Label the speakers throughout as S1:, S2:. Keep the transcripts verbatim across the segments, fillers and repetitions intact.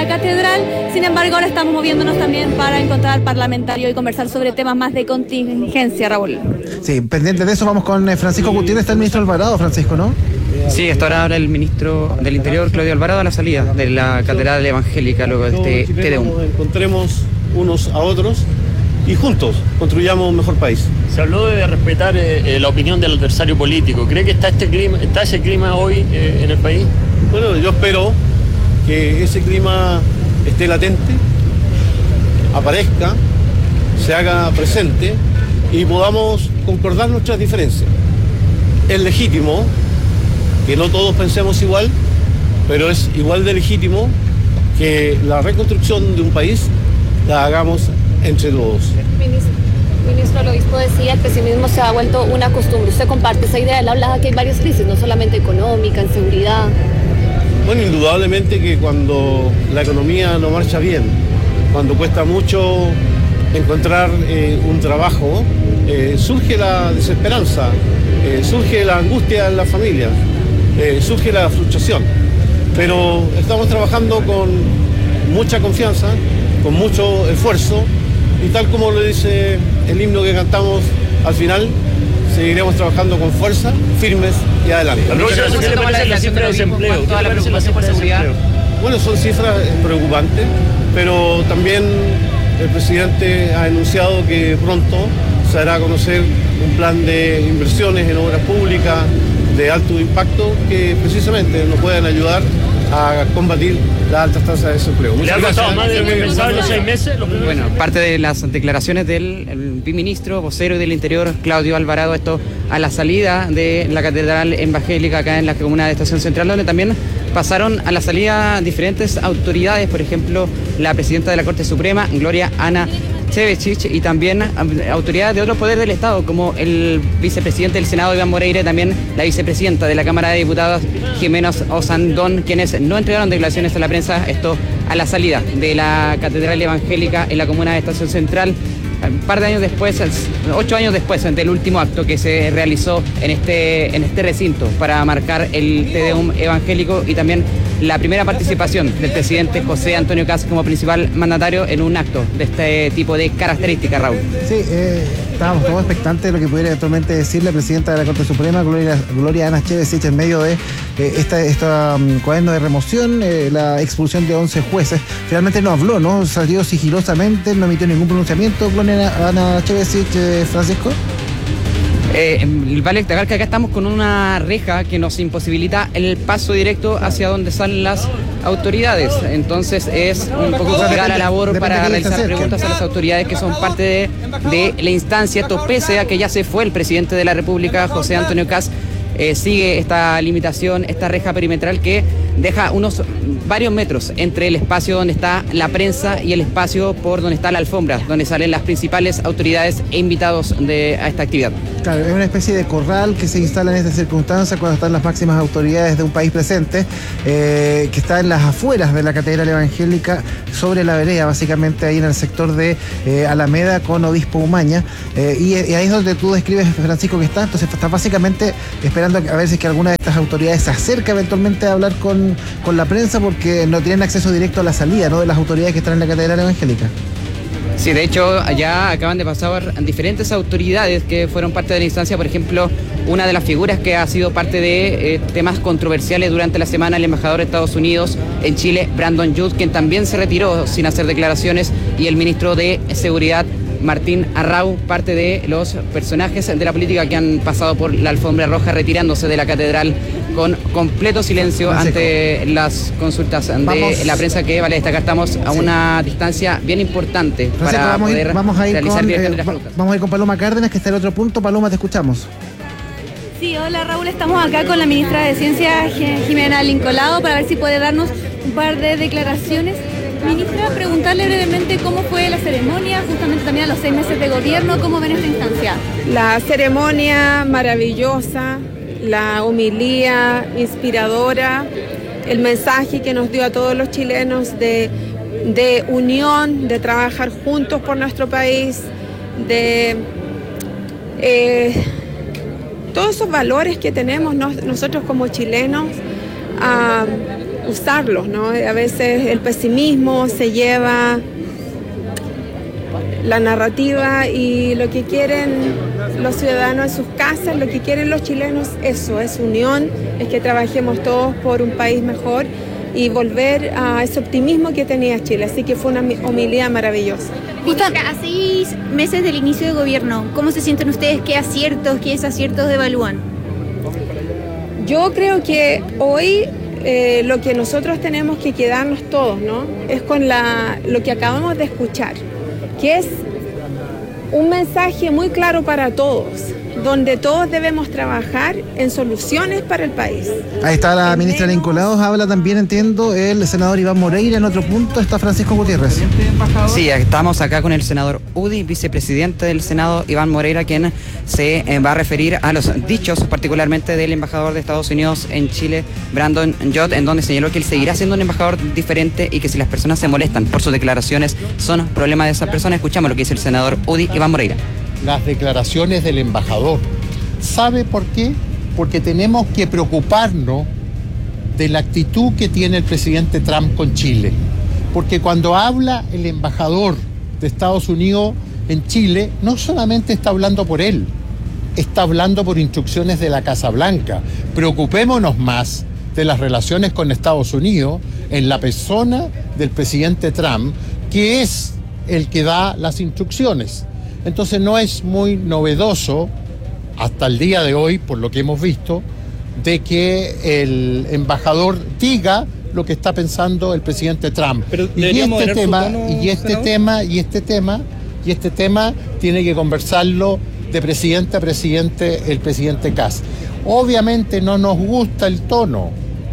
S1: la catedral. Sin embargo, ahora estamos moviéndonos también para encontrar al parlamentario y conversar sobre temas más de contingencia, Raúl.
S2: Sí, pendiente de eso vamos con Francisco Gutiérrez, está el ministro Alvarado, Francisco, ¿no?
S3: Sí, hasta ahora habla el ministro del Interior, Claudio Alvarado, a la salida de la Catedral Evangélica, luego de este Te Deum.
S4: Encontremos unos a otros y juntos construyamos un mejor país.
S5: Se habló de respetar eh, la opinión del adversario político. ¿Cree que está, este clima, está ese clima hoy eh, en el país?
S4: Bueno, yo espero que ese clima esté latente, aparezca, se haga presente y podamos concordar nuestras diferencias. Es legítimo que no todos pensemos igual, pero es igual de legítimo que la reconstrucción de un país la hagamos entre todos.
S6: Ministro, ministro, el obispo decía, el pesimismo se ha vuelto una costumbre. ¿Usted comparte esa idea? Él hablaba que hay varias crisis, no solamente económica, en seguridad.
S4: Bueno, indudablemente que cuando la economía no marcha bien, cuando cuesta mucho encontrar eh, un trabajo, eh, surge la desesperanza, eh, surge la angustia en las familias, eh, surge la frustración. Pero estamos trabajando con mucha confianza, con mucho esfuerzo, y tal como lo dice el himno que cantamos al final, seguiremos trabajando con fuerza, firmes y adelante.
S5: ¿Qué le parece la cifra de desempleo? ¿Qué le parece la cifra de desempleo?
S4: Bueno, son cifras preocupantes, pero también el presidente ha anunciado que pronto se hará a conocer un plan de inversiones en obras públicas de alto impacto que precisamente nos pueden ayudar a combatir las altas tasas de desempleo.
S5: ¿Le ha costado más de lo que pensaba en los seis meses?
S3: Bueno, parte de las declaraciones del viceministro, vocero del Interior, Claudio Alvarado, esto a la salida de la Catedral Evangélica acá en la comuna de Estación Central, donde también pasaron a la salida diferentes autoridades, por ejemplo, la presidenta de la Corte Suprema, Gloria Ana Chevechich, y también autoridades de otros poderes del Estado, como el vicepresidente del Senado, Iván Moreira, y también la vicepresidenta de la Cámara de Diputados, Jimena Osandón, quienes no entregaron declaraciones a la prensa, esto a la salida de la Catedral Evangélica en la comuna de Estación Central, un par de años después, ocho años después del último acto que se realizó en este, en este recinto para marcar el Te Deum evangélico, y también la primera participación del presidente José Antonio Kast como principal mandatario en un acto de este tipo de características, Raúl.
S2: Sí, eh, estábamos todos expectantes de lo que pudiera eventualmente decir la presidenta de la Corte Suprema, Gloria, Gloria Ana Chevechich, en medio de eh, esta, esta um, cuaderno de remoción, eh, la expulsión de once jueces. Finalmente no habló, ¿no? Salió sigilosamente, no emitió ningún pronunciamiento. Gloria Ana Chevechich, eh, Francisco.
S3: Eh, vale destacar que acá estamos con una reja que nos imposibilita el paso directo hacia donde salen las autoridades. Entonces es un poco complicada la labor para realizar preguntas a las autoridades que son parte de, de la instancia. Esto pese a que ya se fue el presidente de la República, José Antonio Kast. Eh, sigue esta limitación, esta reja perimetral que deja unos varios metros entre el espacio donde está la prensa y el espacio por donde está la alfombra, donde salen las principales autoridades e invitados de, a esta actividad.
S2: Claro, es una especie de corral que se instala en estas circunstancias cuando están las máximas autoridades de un país presente, eh, que está en las afueras de la Catedral Evangélica, sobre la vereda, básicamente ahí en el sector de eh, Alameda con Obispo Umaña, eh, y, y ahí es donde tú describes, Francisco, que está. Entonces está básicamente esperando a ver si es que alguna de estas autoridades se acerca eventualmente a hablar con, con la prensa, porque no tienen acceso directo a la salida, ¿no?, de las autoridades que están en la Catedral Evangélica.
S3: Sí, de hecho, allá acaban de pasar diferentes autoridades que fueron parte de la instancia. Por ejemplo, una de las figuras que ha sido parte de eh, temas controversiales durante la semana, el embajador de Estados Unidos en Chile, Brandon Judd, quien también se retiró sin hacer declaraciones, y el ministro de Seguridad, Martín Arrau, parte de los personajes de la política que han pasado por la alfombra roja, retirándose de la catedral con completo silencio ante las consultas de vamos, la prensa, que vale destacar, estamos a sí. una distancia bien importante para
S2: vamos
S3: poder
S2: ir, vamos a ir
S3: realizar
S2: con,
S3: bien
S2: eh,
S3: las preguntas.
S2: Vamos a ir con Paloma Cárdenas, que está en el otro punto. Paloma, te escuchamos.
S1: Sí, hola Raúl, estamos acá con la ministra de Ciencia, Jimena Lincolado, para ver si puede darnos un par de declaraciones. Ministra, preguntarle brevemente cómo fue la ceremonia, justamente también a los seis meses de gobierno, ¿cómo ven esta instancia?
S7: La ceremonia maravillosa, la homilía inspiradora, el mensaje que nos dio a todos los chilenos de, de unión, de trabajar juntos por nuestro país, de eh, todos esos valores que tenemos nos, nosotros como chilenos. Uh, usarlos, ¿no? A veces el pesimismo se lleva la narrativa y lo que quieren los ciudadanos en sus casas, lo que quieren los chilenos, eso es unión, es que trabajemos todos por un país mejor y volver a ese optimismo que tenía Chile. Así que fue una homilía maravillosa.
S1: A seis meses del inicio de gobierno, ¿cómo se sienten ustedes? ¿Qué aciertos, qué desaciertos evalúan?
S7: Yo creo que hoy eh, lo que nosotros tenemos que quedarnos todos, ¿no? Es con la, lo que acabamos de escuchar, que es un mensaje muy claro para todos, donde todos debemos trabajar en soluciones para el país.
S2: Ahí está la
S7: en
S2: ministra
S7: menos...
S2: Lincolados, habla también, entiendo, el senador Iván Moreira. En otro punto está Francisco Gutiérrez.
S3: Sí, estamos acá con el senador Udi, vicepresidente del Senado, Iván Moreira, quien se eh, va a referir a los dichos, particularmente del embajador de Estados Unidos en Chile, Brandon Yot, en donde señaló que él seguirá siendo un embajador diferente y que si las personas se molestan por sus declaraciones son problemas de esas personas. Escuchamos lo que dice el senador Udi, Iván Moreira.
S8: Las declaraciones del embajador. ¿Sabe por qué? Porque tenemos que preocuparnos de la actitud que tiene el presidente Trump con Chile. Porque cuando habla el embajador de Estados Unidos en Chile, no solamente está hablando por él, está hablando por instrucciones de la Casa Blanca. Preocupémonos más de las relaciones con Estados Unidos en la persona del presidente Trump, que es el que da las instrucciones. Entonces no es muy novedoso hasta el día de hoy, por lo que hemos visto, de que el embajador diga lo que está pensando el presidente Trump. Pero y este tema, tono, y este senador? tema, y este tema, y este tema tiene que conversarlo de presidente a presidente el presidente Kass. Obviamente no nos gusta el tono,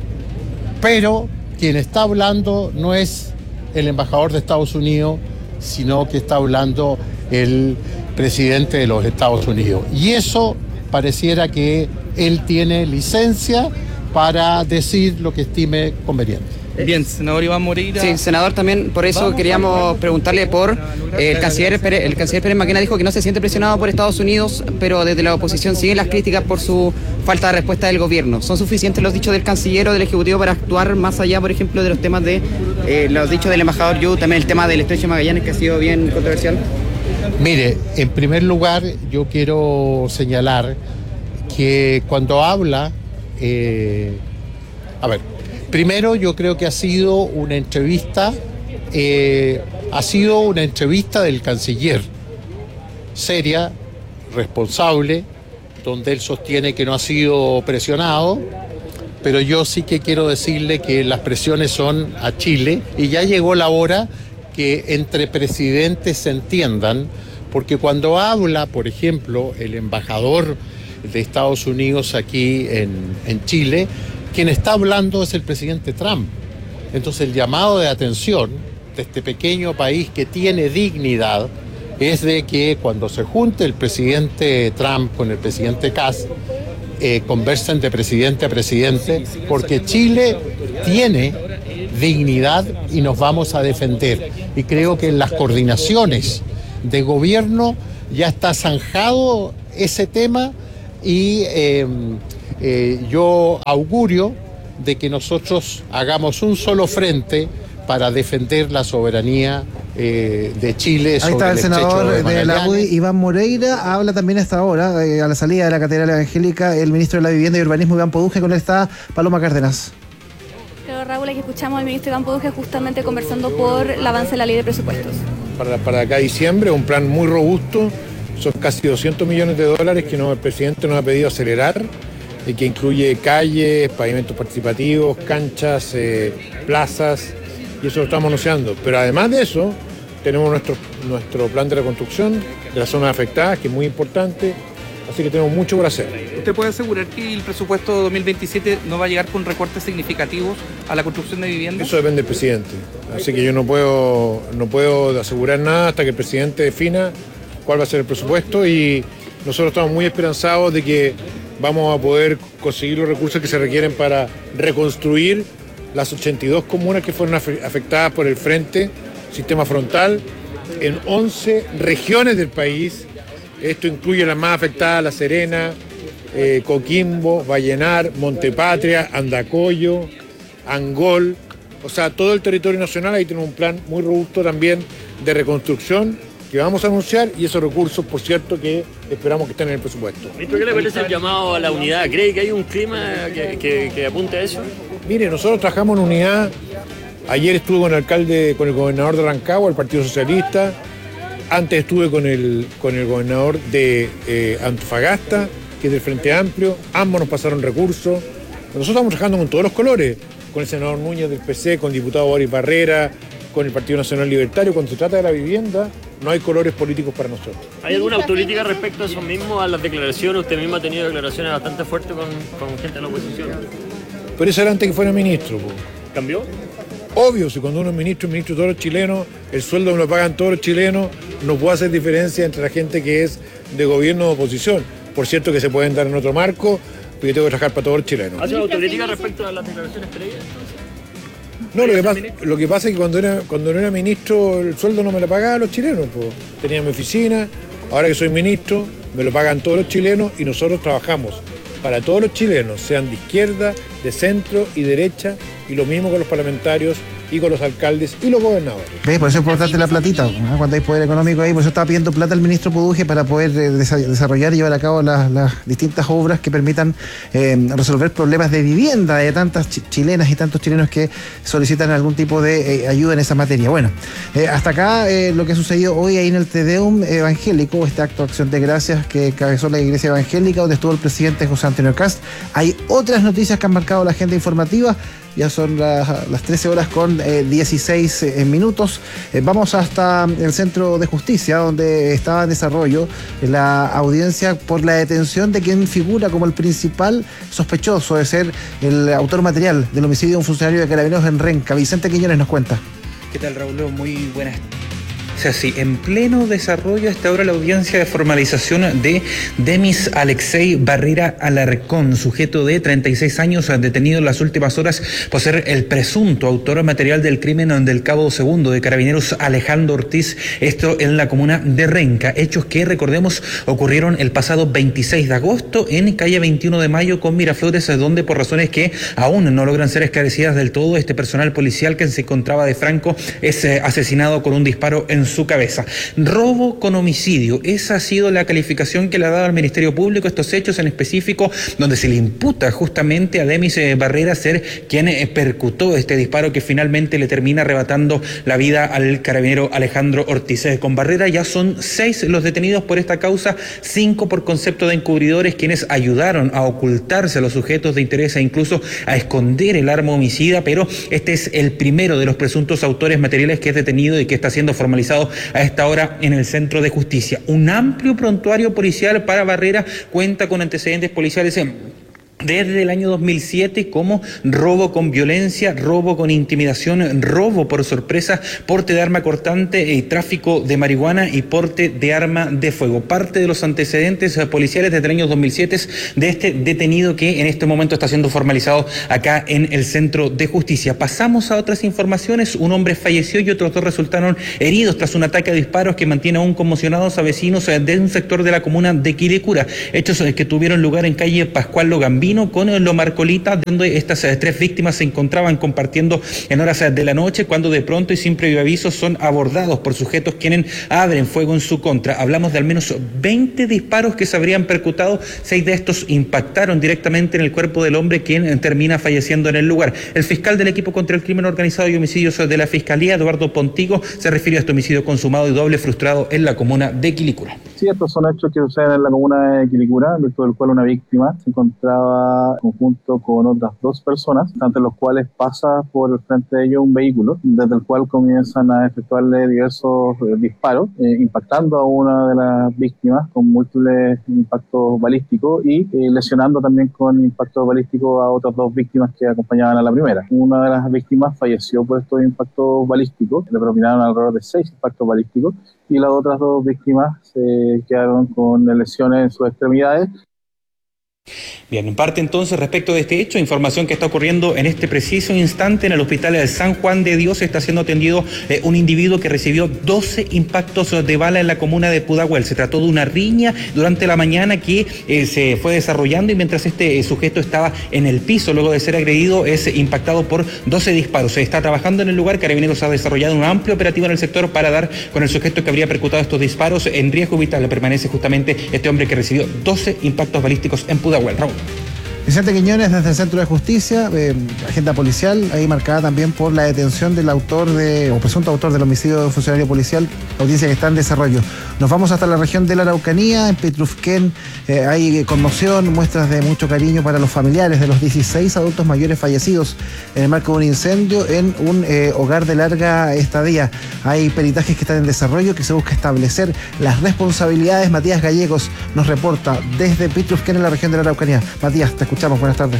S8: pero quien está hablando no es el embajador de Estados Unidos, sino que está hablando el presidente de los Estados Unidos. Y eso pareciera que él tiene licencia para decir lo que estime conveniente.
S3: Bien, senador Iván Moreira. Sí, senador, también por eso queríamos preguntarle por eh, el canciller Pérez, el canciller Pérez Maquena dijo que no se siente presionado por Estados Unidos, pero desde la oposición siguen las críticas por su falta de respuesta del gobierno. ¿Son suficientes los dichos del canciller o del Ejecutivo para actuar más allá, por ejemplo, de los temas de eh, los dichos del embajador Yu, también el tema del Estrecho de Magallanes, que ha sido bien controversial?
S8: Mire, en primer lugar, yo quiero señalar que cuando habla, eh, a ver, primero yo creo que ha sido una entrevista, eh, ha sido una entrevista del canciller, seria, responsable, donde él sostiene que no ha sido presionado, pero yo sí que quiero decirle que las presiones son a Chile y ya llegó la hora que entre presidentes se entiendan, porque cuando habla, por ejemplo, el embajador de Estados Unidos aquí en, en Chile, quien está hablando es el presidente Trump. Entonces el llamado de atención de este pequeño país que tiene dignidad es de que cuando se junte el presidente Trump con el presidente Kass, eh, conversen de presidente a presidente, porque Chile tiene dignidad y nos vamos a defender. Y creo que en las coordinaciones de gobierno ya está zanjado ese tema y eh, eh, yo augurio de que nosotros hagamos un solo frente para defender la soberanía eh, de Chile.
S2: Ahí está el, el senador de, de la U D I, Iván Moreira. Habla también a esta hora, eh, a la salida de la Catedral Evangélica, el ministro de la Vivienda y Urbanismo, Iván Poduje. Con él está Paloma Cárdenas.
S1: Pero Raúl, aquí escuchamos al ministro Iván Poduje justamente conversando por el avance de la ley de presupuestos.
S9: Para, para acá diciembre, un plan muy robusto, son casi doscientos millones de dólares que no, el presidente nos ha pedido acelerar, y que incluye calles, pavimentos participativos, canchas, eh, plazas, y eso lo estamos anunciando. Pero además de eso, tenemos nuestro, nuestro plan de reconstrucción de las zonas afectadas, que es muy importante, así que tenemos mucho por hacer.
S10: ¿Usted puede asegurar que el presupuesto dos mil veintisiete no va a llegar con recortes significativos a la construcción de viviendas?
S9: Eso depende del presidente, así que yo no puedo, no puedo asegurar nada hasta que el presidente defina cuál va a ser el presupuesto, y nosotros estamos muy esperanzados de que vamos a poder conseguir los recursos que se requieren para reconstruir las ochenta y dos comunas que fueron afectadas por el frente, sistema frontal, en once regiones del país. Esto incluye las más afectadas: La Serena, eh, Coquimbo, Vallenar, Montepatria, Andacollo, Angol, o sea, todo el territorio nacional. Ahí tenemos un plan muy robusto también de reconstrucción que vamos a anunciar, y esos recursos, por cierto, que esperamos que estén en el presupuesto.
S5: Ministro, ¿qué le parece el llamado a la unidad? ¿Cree que hay un clima que, que, que apunte a eso?
S9: Mire, nosotros trabajamos en unidad. Ayer estuve con el alcalde, con el gobernador de Rancagua, el Partido Socialista. Antes estuve con el, con el gobernador de eh, Antofagasta, que es del Frente Amplio. Ambos nos pasaron recursos. Nosotros estamos trabajando con todos los colores, con el senador Núñez del P C, con el diputado Boris Barrera, con el Partido Nacional Libertario. Cuando se trata de la vivienda, no hay colores políticos para nosotros.
S5: ¿Hay alguna autocrítica respecto a eso mismo, a las declaraciones? Usted mismo ha tenido declaraciones bastante fuertes con, con gente de la oposición.
S9: Pero eso era antes que fuera ministro. Po.
S5: ¿Cambió?
S9: Obvio, si cuando uno es ministro, es ministro de todos los chilenos, el sueldo me lo pagan todos los chilenos, no puede hacer diferencia entre la gente que es de gobierno o oposición. Por cierto que se pueden dar en otro marco, pero yo tengo que trabajar para todos los chilenos.
S5: ¿Hace una autocrítica respecto a las declaraciones previas?
S9: No, lo que, pasa, lo que pasa es que cuando era, cuando no era ministro el sueldo no me lo pagaban los chilenos. Pues. Tenía mi oficina, ahora que soy ministro me lo pagan todos los chilenos y nosotros trabajamos para todos los chilenos, sean de izquierda, de centro y derecha, y lo mismo con los parlamentarios y con los alcaldes y los gobernadores.
S2: ¿Ves? Por eso es importante la platita, ¿no? Cuando hay poder económico ahí, por eso estaba pidiendo plata el ministro Poduje para poder eh, desarrollar y llevar a cabo las, las distintas obras que permitan eh, resolver problemas de vivienda de tantas ch chilenas y tantos chilenos que solicitan algún tipo de eh, ayuda en esa materia. Bueno, eh, hasta acá eh, lo que ha sucedido hoy ahí en el Te Deum evangélico, este acto de acción de gracias que encabezó la Iglesia Evangélica, donde estuvo el presidente José Antonio Kast. Hay otras noticias que han marcado la agenda informativa. Ya son las, las trece horas con eh, dieciséis eh, minutos. Eh, vamos hasta el Centro de Justicia, donde estaba en desarrollo la audiencia por la detención de quien figura como el principal sospechoso de ser el autor material del homicidio de un funcionario de Carabineros en Renca. Vicente Quiñones nos cuenta.
S11: ¿Qué tal, Raúl? Muy buenas tardes. O sea, sí, en pleno desarrollo hasta ahora la audiencia de formalización de Demis Alexei Barrera Alarcón, sujeto de treinta y seis años, detenido en las últimas horas por ser el presunto autor material del crimen del cabo segundo de Carabineros Alejandro Ortiz, esto en la comuna de Renca. Hechos que, recordemos, ocurrieron el pasado veintiséis de agosto en calle veintiuno de mayo con Miraflores, donde por razones que aún no logran ser esclarecidas del todo, este personal policial que se encontraba de franco es eh, asesinado con un disparo en su cabeza. Robo con homicidio, esa ha sido la calificación que le ha dado al Ministerio Público estos hechos en específico, donde se le imputa justamente a Demis Barrera ser quien percutó este disparo que finalmente le termina arrebatando la vida al carabinero Alejandro Ortiz. Con Barrera ya son seis los detenidos por esta causa, cinco por concepto de encubridores, quienes ayudaron a ocultarse a los sujetos de interés e incluso a esconder el arma homicida, pero este es el primero de los presuntos autores materiales que es detenido y que está siendo formalizado a esta hora en el Centro de Justicia. Un amplio prontuario policial para Barrera cuenta con antecedentes policiales en desde el año dos mil siete como robo con violencia, robo con intimidación, robo por sorpresa, porte de arma cortante y tráfico de marihuana y porte de arma de fuego. Parte de los antecedentes policiales desde el año dos mil siete de este detenido que en este momento está siendo formalizado acá en el Centro de Justicia. Pasamos a otras informaciones. Un hombre falleció y otros dos resultaron heridos tras un ataque a disparos que mantiene aún conmocionados a vecinos de un sector de la comuna de Quilicura. Hechos que tuvieron lugar en calle Pascual Logambino con Lomarcolita, donde estas tres víctimas se encontraban compartiendo en horas de la noche, cuando de pronto y sin previo aviso son abordados por sujetos quienes abren fuego en su contra. Hablamos de al menos veinte disparos que se habrían percutado, seis de estos impactaron directamente en el cuerpo del hombre, quien termina falleciendo en el lugar. El fiscal del equipo contra el crimen organizado y homicidios de la Fiscalía, Eduardo Pontigo, se refirió a este homicidio consumado y doble frustrado en la comuna de Quilicura.
S12: Sí, estos son hechos que suceden en la comuna de Quilicura, dentro del cual una víctima se encontraba conjunto con otras dos personas, entre los cuales pasa por el frente de ellos un vehículo, desde el cual comienzan a efectuarle diversos eh, disparos, eh, impactando a una de las víctimas con múltiples impactos balísticos y eh, lesionando también con impactos balísticos a otras dos víctimas que acompañaban a la primera. Una de las víctimas falleció por estos impactos balísticos, le propinaron alrededor de seis impactos balísticos, y las otras dos víctimas se quedaron con lesiones en sus extremidades.
S11: Bien, en parte entonces respecto de este hecho, información que está ocurriendo en este preciso instante en el hospital de San Juan de Dios. Está siendo atendido eh, un individuo que recibió doce impactos de bala en la comuna de Pudahuel. Se trató de una riña durante la mañana que eh, se fue desarrollando, y mientras este eh, sujeto estaba en el piso luego de ser agredido, es impactado por doce disparos. Se está trabajando en el lugar. Carabineros ha desarrollado un amplio operativo en el sector para dar con el sujeto que habría percutado estos disparos. En riesgo vital permanece justamente este hombre que recibió doce impactos balísticos en Pudahuel. Raúl.
S2: Vicente Quiñones, desde el Centro de Justicia, eh, agenda policial, ahí marcada también por la detención del autor de, o presunto autor del homicidio de un funcionario policial, audiencia que está en desarrollo. Nos vamos hasta la región de la Araucanía, en Petrufquén, eh, hay conmoción, muestras de mucho cariño para los familiares de los dieciséis adultos mayores fallecidos en el marco de un incendio en un eh, hogar de larga estadía. Hay peritajes que están en desarrollo, que se busca establecer las responsabilidades. Matías Gallegos nos reporta desde Petrufquén, en la región de la Araucanía. Matías, te escuchamos, buenas tardes.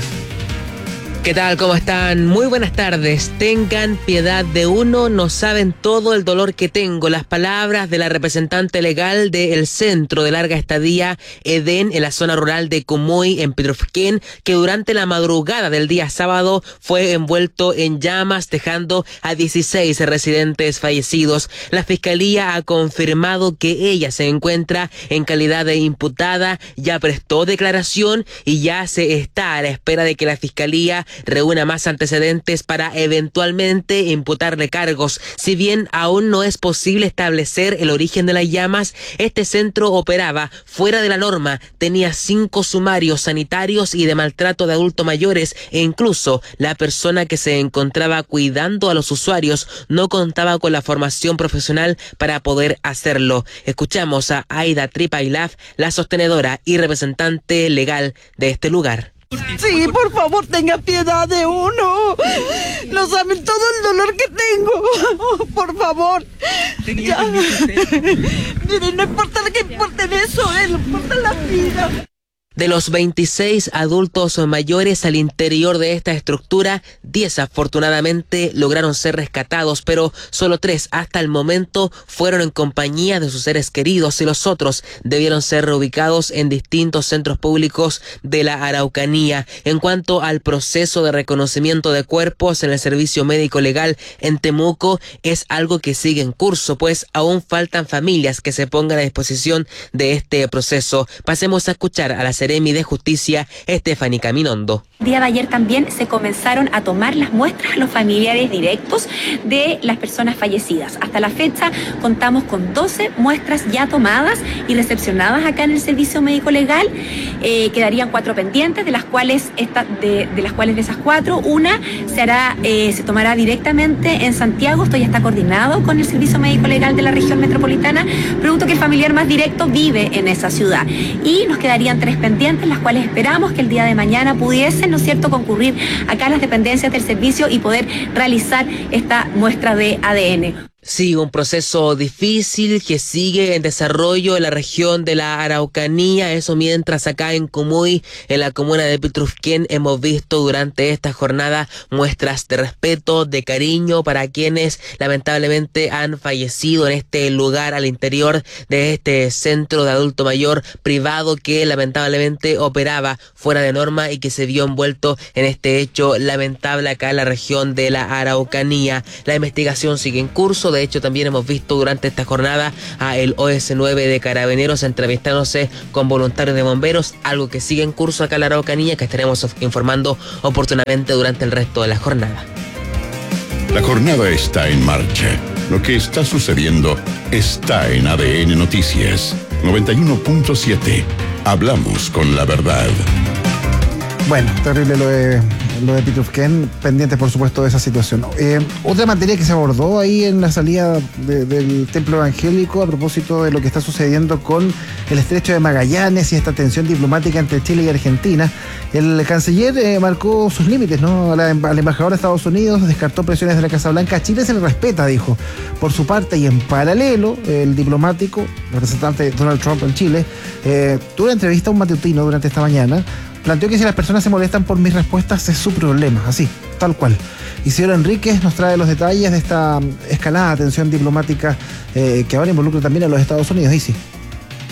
S13: ¿Qué tal? ¿Cómo están? Muy buenas tardes. Tengan piedad de uno, no saben todo el dolor que tengo. Las palabras de la representante legal del Centro de Larga Estadía Edén en la zona rural de Comoy, en Petrufquén, que durante la madrugada del día sábado fue envuelto en llamas, dejando a dieciséis residentes fallecidos. La Fiscalía ha confirmado que ella se encuentra en calidad de imputada, ya prestó declaración y ya se está a la espera de que la Fiscalía reúna más antecedentes para eventualmente imputarle cargos. Si bien aún no es posible establecer el origen de las llamas, este centro operaba fuera de la norma, tenía cinco sumarios sanitarios y de maltrato de adultos mayores, e incluso la persona que se encontraba cuidando a los usuarios no contaba con la formación profesional para poder hacerlo. Escuchamos a Aida Tripailaf, la sostenedora y representante legal de este lugar.
S14: Sí, por favor, tenga piedad de uno. No saben todo el dolor que tengo. Por favor. Ya. Miren, no importa lo que importa eso, eh, no importa la vida.
S13: De los veintiséis adultos mayores al interior de esta estructura, diez afortunadamente lograron ser rescatados, pero solo tres hasta el momento fueron en compañía de sus seres queridos, y los otros debieron ser reubicados en distintos centros públicos de la Araucanía. En cuanto al proceso de reconocimiento de cuerpos en el servicio médico legal en Temuco, es algo que sigue en curso, pues aún faltan familias que se pongan a disposición de este proceso. Pasemos a escuchar a la Seremi de Justicia, Estefany Caminondo.
S15: El día de ayer también se comenzaron a tomar las muestras a los familiares directos de las personas fallecidas. Hasta la fecha contamos con doce muestras ya tomadas y recepcionadas acá en el servicio médico legal. Eh, quedarían cuatro pendientes, de las cuales esta, de, de las cuales de esas cuatro, una se hará, eh, se tomará directamente en Santiago. Esto ya está coordinado con el servicio médico legal de la región metropolitana, producto que el familiar más directo vive en esa ciudad. Y nos quedarían tres pendientes, las cuales esperamos que el día de mañana pudiesen, ¿no es cierto?, concurrir acá a las dependencias del servicio y poder realizar esta muestra de A D N.
S13: Sí, un proceso difícil que sigue en desarrollo en la región de la Araucanía. Eso mientras acá en Comoy, en la comuna de Petrufquén, hemos visto durante esta jornada muestras de respeto, de cariño para quienes lamentablemente han fallecido en este lugar al interior de este centro de adulto mayor privado que lamentablemente operaba fuera de norma y que se vio envuelto en este hecho lamentable acá en la región de la Araucanía. La investigación sigue en curso. De hecho, también hemos visto durante esta jornada a el O S nueve de Carabineros entrevistándose con voluntarios de bomberos, algo que sigue en curso acá en la Araucanía, que estaremos informando oportunamente durante el resto de la jornada.
S16: La jornada está en marcha. Lo que está sucediendo está en A D N Noticias noventa y uno punto siete. Hablamos con la verdad.
S2: Bueno, terrible lo de, lo de Petrufquén, pendientes por supuesto de esa situación. Eh, otra materia que se abordó ahí en la salida de, del templo evangélico a propósito de lo que está sucediendo con el estrecho de Magallanes y esta tensión diplomática entre Chile y Argentina. El canciller eh, marcó sus límites, ¿no? A la, al embajador de Estados Unidos descartó presiones de la Casa Blanca. A Chile se le respeta, dijo. Por su parte, y en paralelo, el diplomático, representante de Donald Trump en Chile, eh, tuvo una entrevista a un matutino durante esta mañana. Planteó que si las personas se molestan por mis respuestas es su problema, así, tal cual. Isidoro Enríquez nos trae los detalles de esta escalada de tensión diplomática eh, que ahora involucra también a los Estados Unidos. Y sí.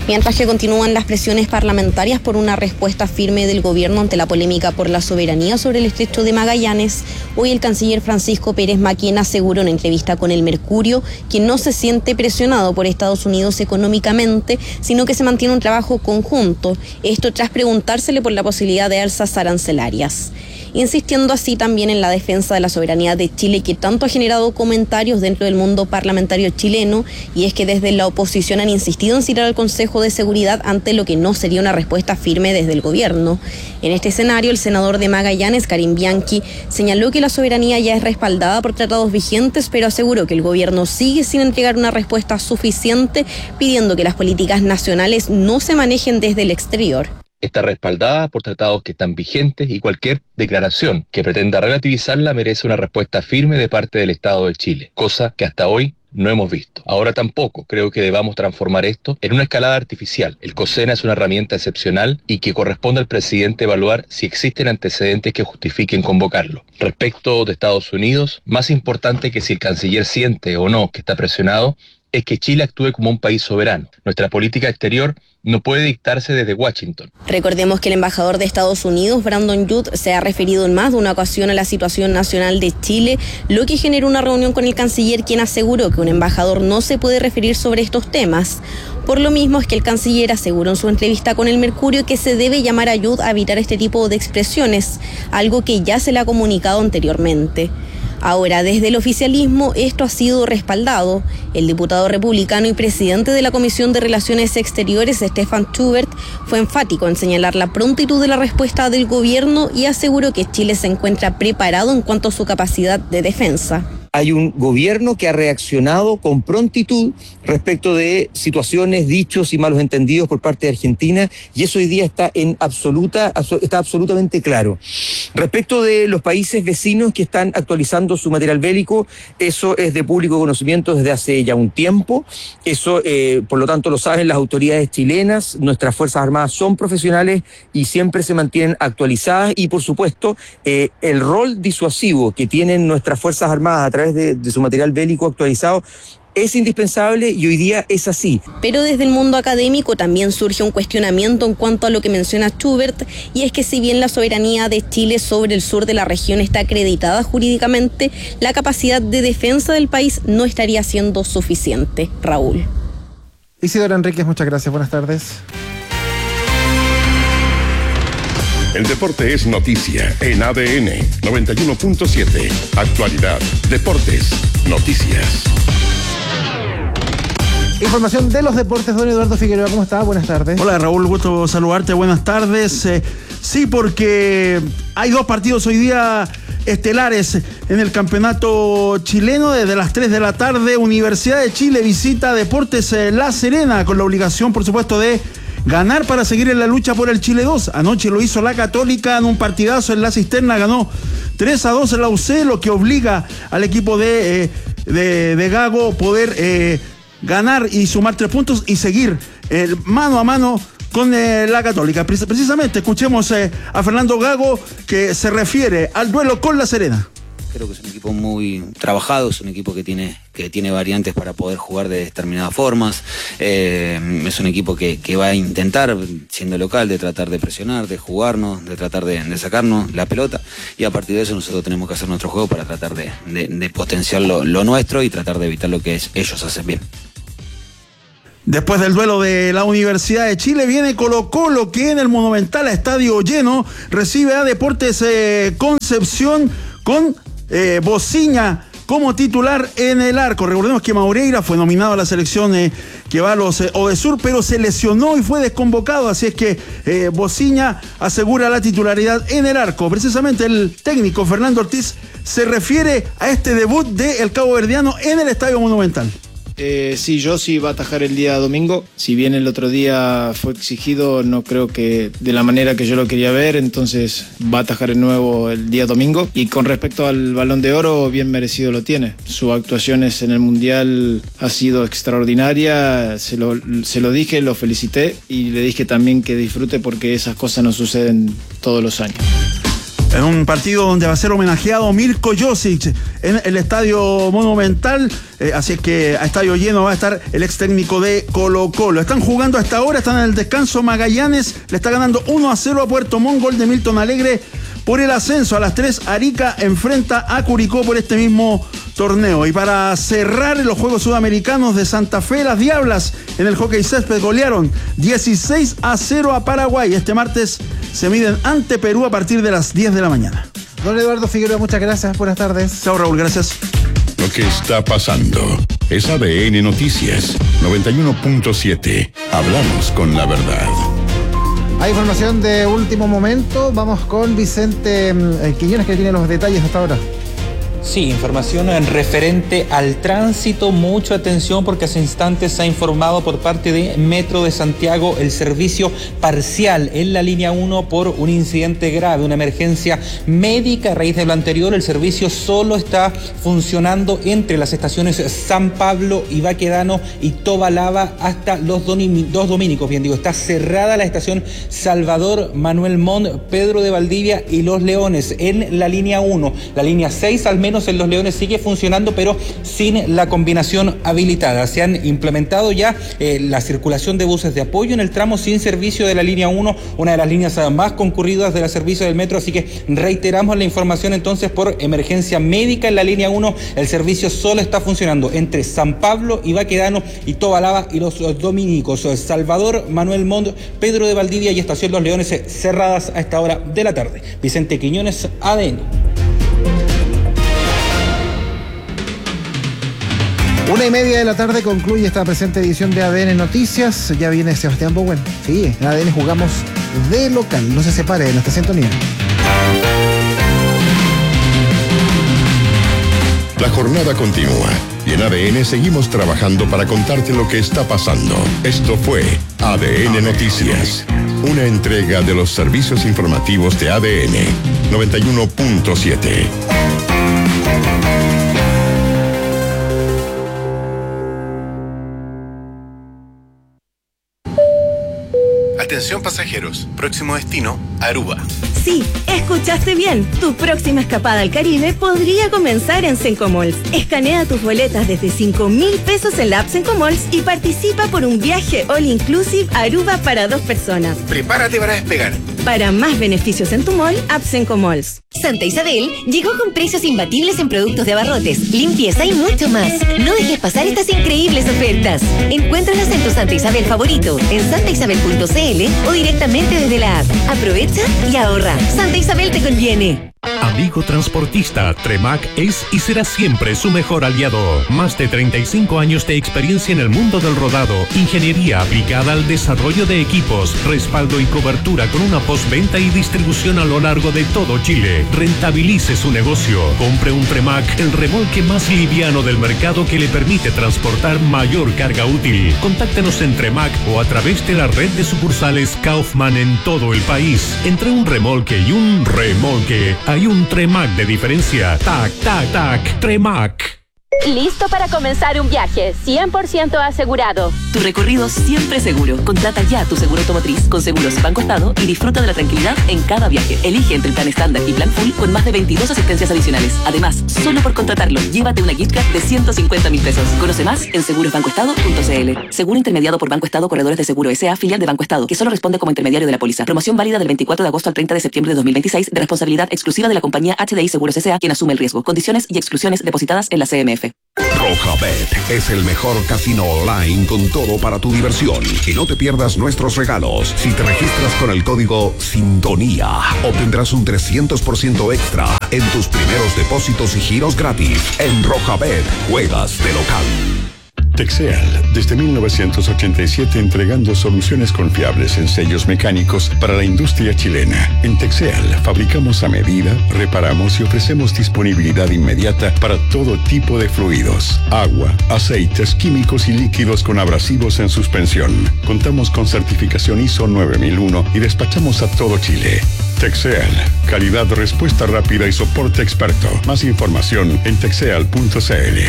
S17: Mientras que continúan las presiones parlamentarias por una respuesta firme del gobierno ante la polémica por la soberanía sobre el estrecho de Magallanes, hoy el canciller Francisco Pérez Maquien aseguró en entrevista con El Mercurio que no se siente presionado por Estados Unidos económicamente, sino que se mantiene un trabajo conjunto, esto tras preguntársele por la posibilidad de alzas arancelarias, insistiendo así también en la defensa de la soberanía de Chile, que tanto ha generado comentarios dentro del mundo parlamentario chileno, y es que desde la oposición han insistido en citar al Consejo de Seguridad ante lo que no sería una respuesta firme desde el gobierno. En este escenario, el senador de Magallanes, Karim Bianchi, señaló que la soberanía ya es respaldada por tratados vigentes, pero aseguró que el gobierno sigue sin entregar una respuesta suficiente, pidiendo que las políticas nacionales no se manejen desde el exterior.
S18: Está respaldada por tratados que están vigentes y cualquier declaración que pretenda relativizarla merece una respuesta firme de parte del Estado de Chile, cosa que hasta hoy no hemos visto. Ahora tampoco creo que debamos transformar esto en una escalada artificial. El COSENA es una herramienta excepcional y que corresponde al presidente evaluar si existen antecedentes que justifiquen convocarlo. Respecto de Estados Unidos, más importante que si el canciller siente o no que está presionado, es que Chile actúe como un país soberano. Nuestra política exterior no puede dictarse desde Washington.
S17: Recordemos que el embajador de Estados Unidos, Brandon Judd, se ha referido en más de una ocasión a la situación nacional de Chile, lo que generó una reunión con el canciller, quien aseguró que un embajador no se puede referir sobre estos temas. Por lo mismo es que el canciller aseguró en su entrevista con El Mercurio que se debe llamar a Judd a evitar este tipo de expresiones, algo que ya se le ha comunicado anteriormente. Ahora, desde el oficialismo, esto ha sido respaldado. El diputado republicano y presidente de la Comisión de Relaciones Exteriores, Stefan Schubert, fue enfático en señalar la prontitud de la respuesta del gobierno y aseguró que Chile se encuentra preparado en cuanto a su capacidad de defensa.
S19: Hay un gobierno que ha reaccionado con prontitud respecto de situaciones, dichos y malos entendidos por parte de Argentina, y eso hoy día está en absoluta, está absolutamente claro. Respecto de los países vecinos que están actualizando su material bélico, eso es de público conocimiento desde hace ya un tiempo. Eso, eh, por lo tanto, lo saben las autoridades chilenas. Nuestras Fuerzas Armadas son profesionales y siempre se mantienen actualizadas, y por supuesto, eh, el rol disuasivo que tienen nuestras Fuerzas Armadas a través de, de su material bélico actualizado es indispensable, y hoy día es así.
S17: Pero desde el mundo académico también surge un cuestionamiento en cuanto a lo que menciona Schubert, y es que si bien la soberanía de Chile sobre el sur de la región está acreditada jurídicamente, la capacidad de defensa del país no estaría siendo suficiente. Raúl.
S2: Isidora Enríquez, muchas gracias. Buenas tardes.
S16: El deporte es noticia en A D N noventa y uno punto siete. Actualidad, deportes, noticias.
S2: Información de los deportes, don Eduardo Figueroa, ¿cómo está? Buenas tardes.
S20: Hola Raúl, gusto saludarte, buenas tardes. Eh, sí, porque hay dos partidos hoy día estelares en el campeonato chileno. Desde las tres de la tarde, Universidad de Chile visita Deportes eh, La Serena, con la obligación, por supuesto, de ganar para seguir en la lucha por el Chile dos. Anoche lo hizo la Católica en un partidazo en la Cisterna, ganó tres a dos en la U C, lo que obliga al equipo de, eh, de, de Gago poder eh, ganar y sumar tres puntos y seguir eh, mano a mano con eh, la Católica. Precisamente escuchemos eh, a Fernando Gago, que se refiere al duelo con La Serena.
S21: Creo que es un equipo muy trabajado, es un equipo que tiene, que tiene variantes para poder jugar de determinadas formas. Eh, es un equipo que, que va a intentar, siendo local, de tratar de presionar, de jugarnos, de tratar de, de sacarnos la pelota, y a partir de eso nosotros tenemos que hacer nuestro juego para tratar de, de, de potenciar lo, lo nuestro y tratar de evitar lo que es, ellos hacen bien.
S20: Después del duelo de la Universidad de Chile, viene Colo-Colo, que en el Monumental, a estadio lleno, recibe a Deportes eh, Concepción con eh, Bociña como titular en el arco. Recordemos que Maureira fue nominado a la selección eh, que va a los eh, Odesur, pero se lesionó y fue desconvocado, así es que eh, Bociña asegura la titularidad en el arco. Precisamente el técnico Fernando Ortiz se refiere a este debut del caboverdiano en el Estadio Monumental.
S22: Eh, sí, yo sí va a atajar el día domingo. Si bien el otro día fue exigido, no creo que de la manera que yo lo quería ver, entonces va a atajar de nuevo el día domingo. Y con respecto al Balón de Oro, bien merecido lo tiene. Sus actuaciones en el Mundial ha sido extraordinaria, se lo, se lo dije, lo felicité y le dije también que disfrute, porque esas cosas no suceden todos los años.
S20: En un partido donde va a ser homenajeado Mirko Josic en el Estadio Monumental. Eh, así es que a estadio lleno va a estar el ex técnico de Colo-Colo. Están jugando hasta ahora, están en el descanso. Magallanes le está ganando uno a cero a Puerto Montt, gol de Milton Alegre por el ascenso. A las tres, Arica enfrenta a Curicó por este mismo torneo. Y para cerrar los Juegos Sudamericanos de Santa Fe, las Diablas en el hockey césped golearon dieciséis a cero a Paraguay. Este martes se miden ante Perú a partir de las diez de la mañana.
S2: Don Eduardo Figueroa, muchas gracias. Buenas tardes.
S20: Chao, Raúl, gracias.
S16: Lo que está pasando es A D N Noticias noventa y uno punto siete. Hablamos con la verdad.
S2: Hay información de último momento. Vamos con Vicente eh, Quiñones, que tiene los detalles hasta ahora.
S11: Sí, información en referente al tránsito. Mucha atención porque hace instantes se ha informado por parte de Metro de Santiago el servicio parcial en la línea uno por un incidente grave, una emergencia médica. A raíz de lo anterior, el servicio solo está funcionando entre las estaciones San Pablo y Baquedano y Tobalaba hasta los dos dominicos. Bien digo, está cerrada la estación Salvador Manuel Montt, Pedro de Valdivia y Los Leones en la línea uno. La línea seis al menos en Los Leones sigue funcionando, pero sin la combinación habilitada. Se han implementado ya eh, la circulación de buses de apoyo en el tramo sin servicio de la línea uno, una de las líneas más concurridas de la servicio del metro, así que reiteramos la información entonces por emergencia médica en la línea uno. El servicio solo está funcionando entre San Pablo y Baquedano y Tobalaba y los, los dominicos. Salvador Manuel Montt, Pedro de Valdivia y Estación Los Leones eh, cerradas a esta hora de la tarde. Vicente Quiñones, A D N.
S2: Una y media de la tarde concluye esta presente edición de A D N Noticias. Ya viene Sebastián Bowen. Sí, en A D N jugamos de local. No se separe de nuestra sintonía.
S16: La jornada continúa y en A D N seguimos trabajando para contarte lo que está pasando. Esto fue A D N Noticias, una entrega de los servicios informativos de A D N noventa y uno punto siete.
S4: Atención pasajeros, próximo destino, Aruba.
S6: Sí, escuchaste bien. Tu próxima escapada al Caribe podría comenzar en Sencomalls. Escanea tus boletas desde cinco mil pesos en la app Sencomalls y participa por un viaje all inclusive a Aruba para dos personas.
S4: Prepárate para despegar.
S6: Para más beneficios en tu mall, app Sencomalls.
S23: Santa Isabel llegó con precios imbatibles en productos de abarrotes, limpieza y mucho más. No dejes pasar estas increíbles ofertas. Encuéntralas en tu Santa Isabel favorito, en santa isabel punto c l o directamente desde la app. Aprovecha y ahorra. Santa Isabel te conviene.
S24: Amigo transportista, Tremac es y será siempre su mejor aliado. Más de treinta y cinco años de experiencia en el mundo del rodado, ingeniería aplicada al desarrollo de equipos, respaldo y cobertura con una postventa y distribución a lo largo de todo Chile. Rentabilice su negocio. Compre un Tremac, el remolque más liviano del mercado que le permite transportar mayor carga útil. Contáctenos en Tremac o a través de la red de sucursales Kaufman en todo el país. Entre un remolque y un remolque hay un Tremac de diferencia. Tac, tac, tac, Tremac.
S25: Listo para comenzar un viaje, cien por ciento asegurado.
S26: Tu recorrido siempre seguro. Contrata ya tu seguro automotriz con Seguros Banco Estado y disfruta de la tranquilidad en cada viaje. Elige entre el plan estándar y plan full con más de veintidós asistencias adicionales. Además, solo por contratarlo, llévate una gift card de ciento cincuenta mil pesos. Conoce más en seguros banco estado punto c l. Seguro intermediado por Banco Estado Corredores de Seguro S A, filial de Banco Estado, que solo responde como intermediario de la póliza. Promoción válida del veinticuatro de agosto al treinta de septiembre de dos mil veintiséis, de responsabilidad exclusiva de la compañía H D I Seguros S A, quien asume el riesgo. Condiciones y exclusiones depositadas en la C M F.
S27: Rojabet es el mejor casino online con todo para tu diversión. Y no te pierdas nuestros regalos. Si te registras con el código Sintonía, obtendrás un trescientos por ciento extra en tus primeros depósitos y giros gratis. En Rojabet, juegas de local.
S16: Texeal, desde mil novecientos ochenta y siete entregando soluciones confiables en sellos mecánicos para la industria chilena. En Texeal fabricamos a medida, reparamos y ofrecemos disponibilidad inmediata para todo tipo de fluidos, agua, aceites, químicos y líquidos con abrasivos en suspensión. Contamos con certificación I S O nueve mil uno y despachamos a todo Chile. Texeal, calidad, respuesta rápida y soporte experto. Más información en texeal punto c l.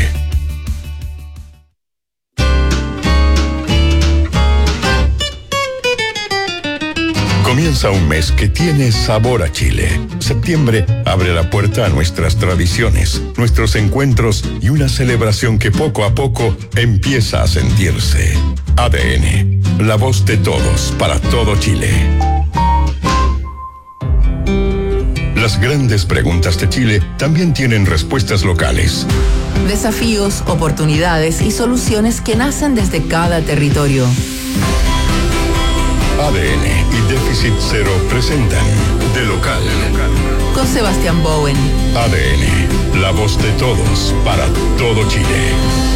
S16: Comienza
S27: Bienvenidos a un mes que tiene sabor a Chile. Septiembre abre la puerta a nuestras tradiciones, nuestros encuentros y una celebración que poco a poco empieza a sentirse. A D N, la voz de todos para todo Chile. Las grandes preguntas de Chile también tienen respuestas locales.
S1: Desafíos, oportunidades y soluciones que nacen desde cada territorio.
S27: A D N y Déficit Cero presentan De Local.
S1: Con Sebastián Bowen.
S27: A D N, la voz de todos para todo Chile.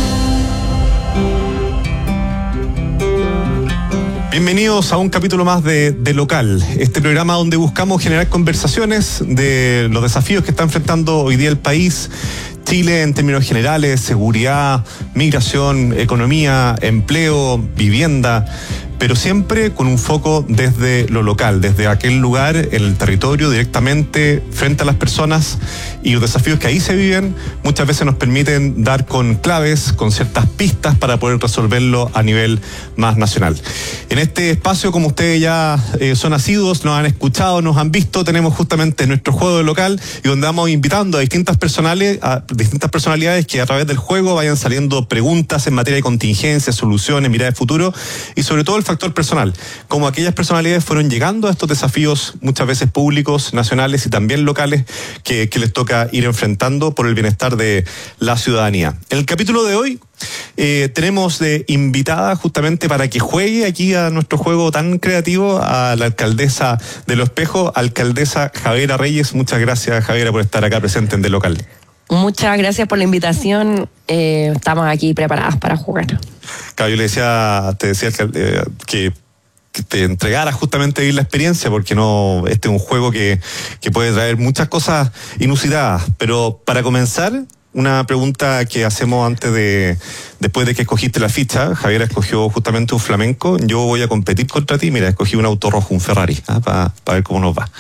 S3: Bienvenidos a un capítulo más de, de Local, este programa donde buscamos generar conversaciones de los desafíos que está enfrentando hoy día el país, Chile en términos generales, seguridad, migración, economía, empleo, vivienda, pero siempre con un foco desde lo local, desde aquel lugar, en el territorio, directamente frente a las personas, y los desafíos que ahí se viven muchas veces nos permiten dar con claves, con ciertas pistas para poder resolverlo a nivel más nacional. En este espacio, como ustedes ya eh, son asiduos, nos han escuchado, nos han visto, tenemos justamente nuestro juego de local, y donde vamos invitando a distintas personales, a distintas personalidades que a través del juego vayan saliendo preguntas en materia de contingencia, soluciones, mirada de futuro, y sobre todo el factor personal, como aquellas personalidades fueron llegando a estos desafíos muchas veces públicos, nacionales y también locales que, que les toca ir enfrentando por el bienestar de la ciudadanía. En el capítulo de hoy eh, tenemos de invitada justamente para que juegue aquí a nuestro juego tan creativo a la alcaldesa de Los Espejos, alcaldesa Javiera Reyes. Muchas gracias, Javiera, por estar acá presente en De Local.
S5: Muchas gracias por la invitación. Eh, estamos aquí preparadas para jugar.
S3: Claro, yo le decía, te decía eh, que, que te entregaras justamente a vivir la experiencia, porque no, este es un juego que, que puede traer muchas cosas inusitadas. Pero para comenzar, una pregunta que hacemos antes de, después de que escogiste la ficha. Javiera escogió justamente un flamenco. Yo voy a competir contra ti. Mira, escogí un auto rojo, un Ferrari, ¿eh? para pa ver cómo nos va.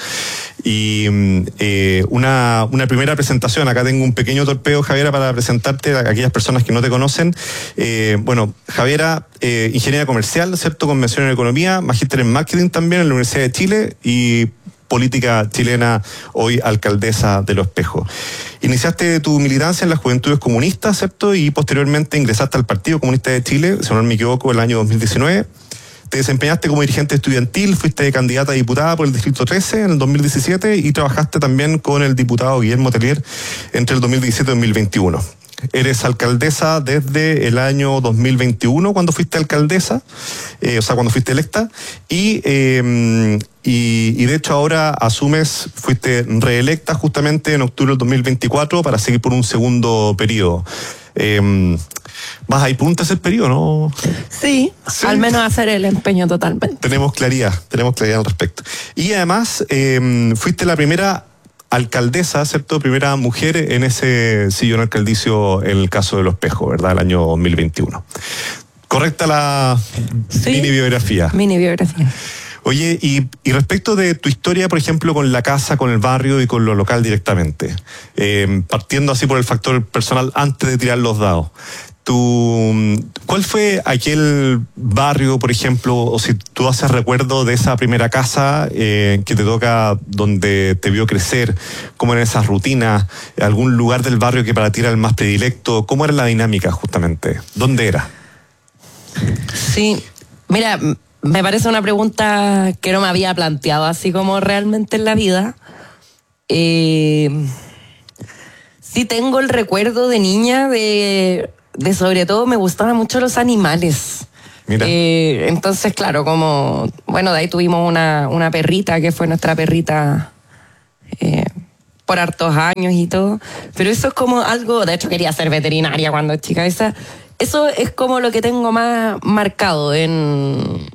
S3: Y eh, una, una primera presentación. Acá tengo un pequeño torpeo, Javiera, para presentarte a aquellas personas que no te conocen. Eh, bueno, Javiera, eh, ingeniera comercial, ¿cierto? Con mención en economía, magíster en marketing también en la Universidad de Chile y política chilena, hoy alcaldesa de Los Espejos. Iniciaste tu militancia en las Juventudes Comunistas, ¿cierto? Y posteriormente ingresaste al Partido Comunista de Chile, si no me equivoco, el año dos mil diecinueve. Te desempeñaste como dirigente estudiantil, fuiste candidata a diputada por el Distrito trece en el dos mil diecisiete y trabajaste también con el diputado Guillermo Tellier entre el dos mil diecisiete y dos mil veintiuno. Eres alcaldesa desde el año dos mil veintiuno, cuando fuiste alcaldesa, eh, o sea, cuando fuiste electa, y, eh, y, y de hecho ahora asumes, fuiste reelecta justamente en octubre del dos mil veinticuatro para seguir por un segundo periodo. Eh, ¿Vas a ir por un tercer periodo, no?
S5: Sí, sí, al menos hacer el empeño totalmente.
S3: Tenemos claridad, tenemos claridad al respecto. Y además, eh, fuiste la primera alcaldesa, ¿cierto? Primera mujer en ese sillón alcaldicio en el caso de Los Espejos, ¿verdad? El año dos mil veintiuno. ¿Correcta la sí, mini biografía?
S5: Mini biografía.
S3: Oye, y, y respecto de tu historia, por ejemplo, con la casa, con el barrio y con lo local directamente, eh, partiendo así por el factor personal antes de tirar los dados, tu, ¿cuál fue aquel barrio, por ejemplo, o si tú haces recuerdo de esa primera casa eh, que te toca, donde te vio crecer, cómo eran esas rutinas, algún lugar del barrio que para ti era el más predilecto, cómo era la dinámica justamente, dónde era?
S5: Sí, mira, me parece una pregunta que no me había planteado así como realmente en la vida. Eh, sí tengo el recuerdo de niña de... de sobre todo me gustaban mucho los animales. Mira. Eh, entonces, claro, como, bueno, de ahí tuvimos una, una perrita que fue nuestra perrita eh, por hartos años y todo. Pero eso es como algo, de hecho quería ser veterinaria cuando chica. Esa, eso es como lo que tengo más marcado en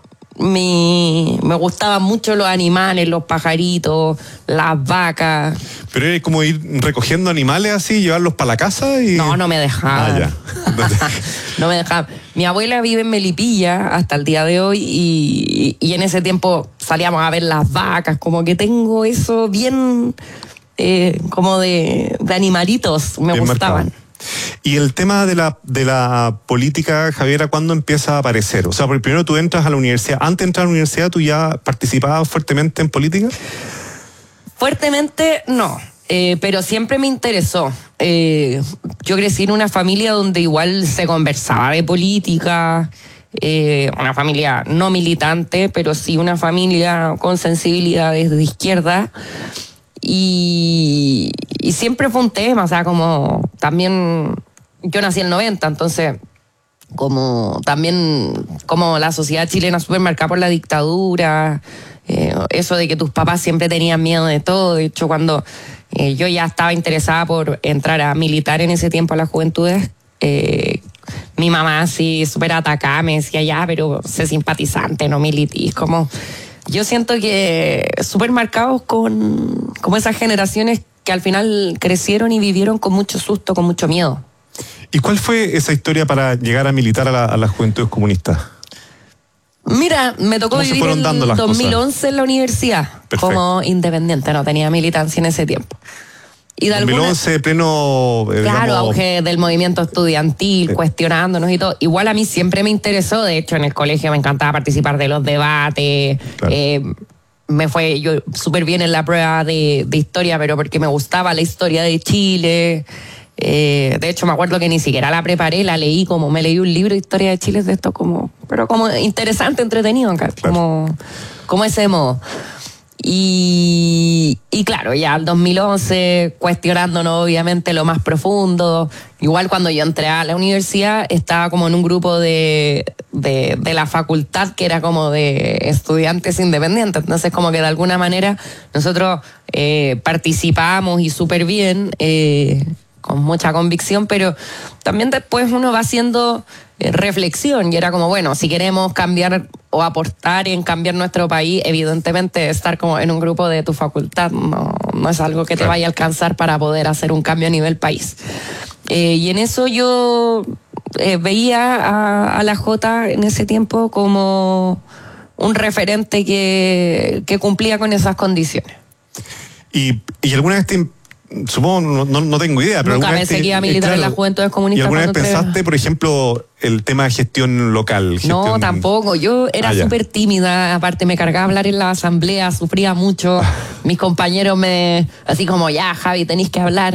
S5: mi... Me gustaban mucho los animales, los pajaritos, las vacas.
S3: Pero era como ir recogiendo animales así, llevarlos para la casa y...
S5: No, no me dejaban. Ah, ya. No me dejaban. Mi abuela vive en Melipilla hasta el día de hoy y, y en ese tiempo salíamos a ver las vacas, como que tengo eso bien... Eh, como de, de animalitos, me bien gustaban. Marcado.
S3: Y el tema de la de la política, Javiera, ¿cuándo empieza a aparecer? O sea, porque primero tú entras a la universidad. Antes de entrar a la universidad, ¿tú ya participabas fuertemente en política?
S5: Fuertemente, no. Eh, pero siempre me interesó. Eh, yo crecí en una familia donde igual se conversaba de política, eh, una familia no militante, pero sí una familia con sensibilidades de izquierda. Y, y siempre fue un tema, o sea, como también yo nací en el noventa, entonces como también como la sociedad chilena súper marcada por la dictadura, eh, eso de que tus papás siempre tenían miedo de todo. De hecho, cuando eh, yo ya estaba interesada por entrar a militar en ese tiempo a las juventudes, eh, mi mamá así súper atacada me decía, ya, pero sé simpatizante, no militís, como... Yo siento que súper marcados con como esas generaciones que al final crecieron y vivieron con mucho susto, con mucho miedo.
S3: ¿Y cuál fue esa historia para llegar a militar a, la, a las juventudes comunistas?
S5: Mira, me tocó vivir en dos mil once cosas? En la universidad. Perfecto. Como independiente, no tenía militancia en ese tiempo. Y de
S3: dos mil once, alguna, pleno...
S5: Eh, claro, digamos, auge del movimiento estudiantil, sí. Cuestionándonos y todo. Igual a mí siempre me interesó, de hecho en el colegio me encantaba participar de los debates. Claro. Eh, me fue yo súper bien en la prueba de, de historia, pero porque me gustaba la historia de Chile. Eh, de hecho me acuerdo que ni siquiera la preparé, la leí, como me leí un libro de historia de Chile de esto, como pero como interesante, entretenido, claro. como, como ese modo. Y, y claro, ya el dos mil once, cuestionándonos obviamente lo más profundo. Igual cuando yo entré a la universidad, estaba como en un grupo de, de, de la facultad que era como de estudiantes independientes. Entonces como que de alguna manera nosotros eh, participábamos y súper bien, eh, con mucha convicción, pero también después uno va haciendo reflexión y era como, bueno, si queremos cambiar o aportar en cambiar nuestro país, evidentemente estar como en un grupo de tu facultad no, no es algo que te vaya a alcanzar para poder hacer un cambio a nivel país. Eh, y en eso yo eh, veía a, a la Jota en ese tiempo como un referente que, que cumplía con esas condiciones.
S3: ¿Y, y alguna vez te... Supongo, no, no, no tengo idea, pero
S5: nunca
S3: alguna
S5: me
S3: vez te,
S5: seguía militar claro, en las juventudes comunistas.
S3: ¿Y alguna vez pensaste,
S5: te...
S3: por ejemplo, el tema de gestión local? Gestión...
S5: No, tampoco. Yo era ah, súper tímida, aparte me cargaba hablar en la asamblea, sufría mucho. Mis compañeros me, así como, ya, Javi, tenéis que hablar.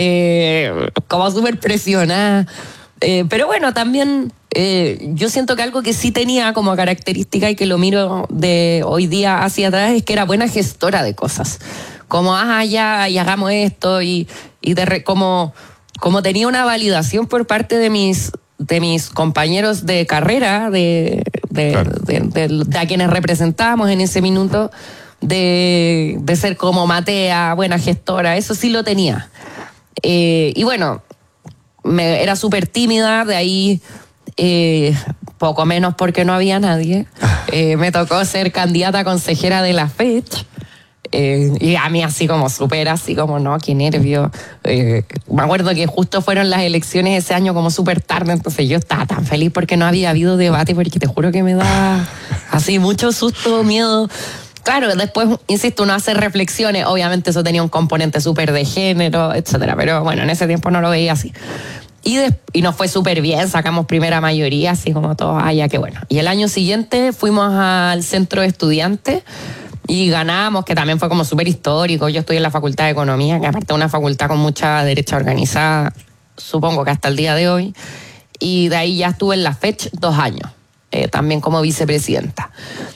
S5: Eh, como súper presionada. Eh, pero bueno, también eh, yo siento que algo que sí tenía como característica y que lo miro de hoy día hacia atrás es que era buena gestora de cosas. Como, ah, ya, y hagamos esto, y, y de re, como, como tenía una validación por parte de mis, de mis compañeros de carrera, de, de, claro. de, de, de, de a quienes representábamos en ese minuto, de, de ser como Matea, buena gestora, eso sí lo tenía. Eh, y bueno, me, era súper tímida, de ahí... Eh, poco menos porque no había nadie. Eh, me tocó ser candidata consejera de la FECH. Eh, y a mí así como súper, así como, no, qué nervio. Eh, me acuerdo que justo fueron las elecciones ese año como súper tarde, entonces yo estaba tan feliz porque no había habido debate, porque te juro que me da así mucho susto, miedo. Claro, después, insisto, uno hace reflexiones, obviamente eso tenía un componente súper de género, etcétera, pero bueno, en ese tiempo no lo veía así. Y, de, y nos fue súper bien, sacamos primera mayoría, así como todos, ah, ya, qué bueno. Y el año siguiente fuimos al centro de estudiantes y ganamos, que también fue como súper histórico. Yo estoy en la Facultad de Economía, que aparte es una facultad con mucha derecha organizada, supongo que hasta el día de hoy. Y de ahí ya estuve en la FECH dos años, eh, también como vicepresidenta.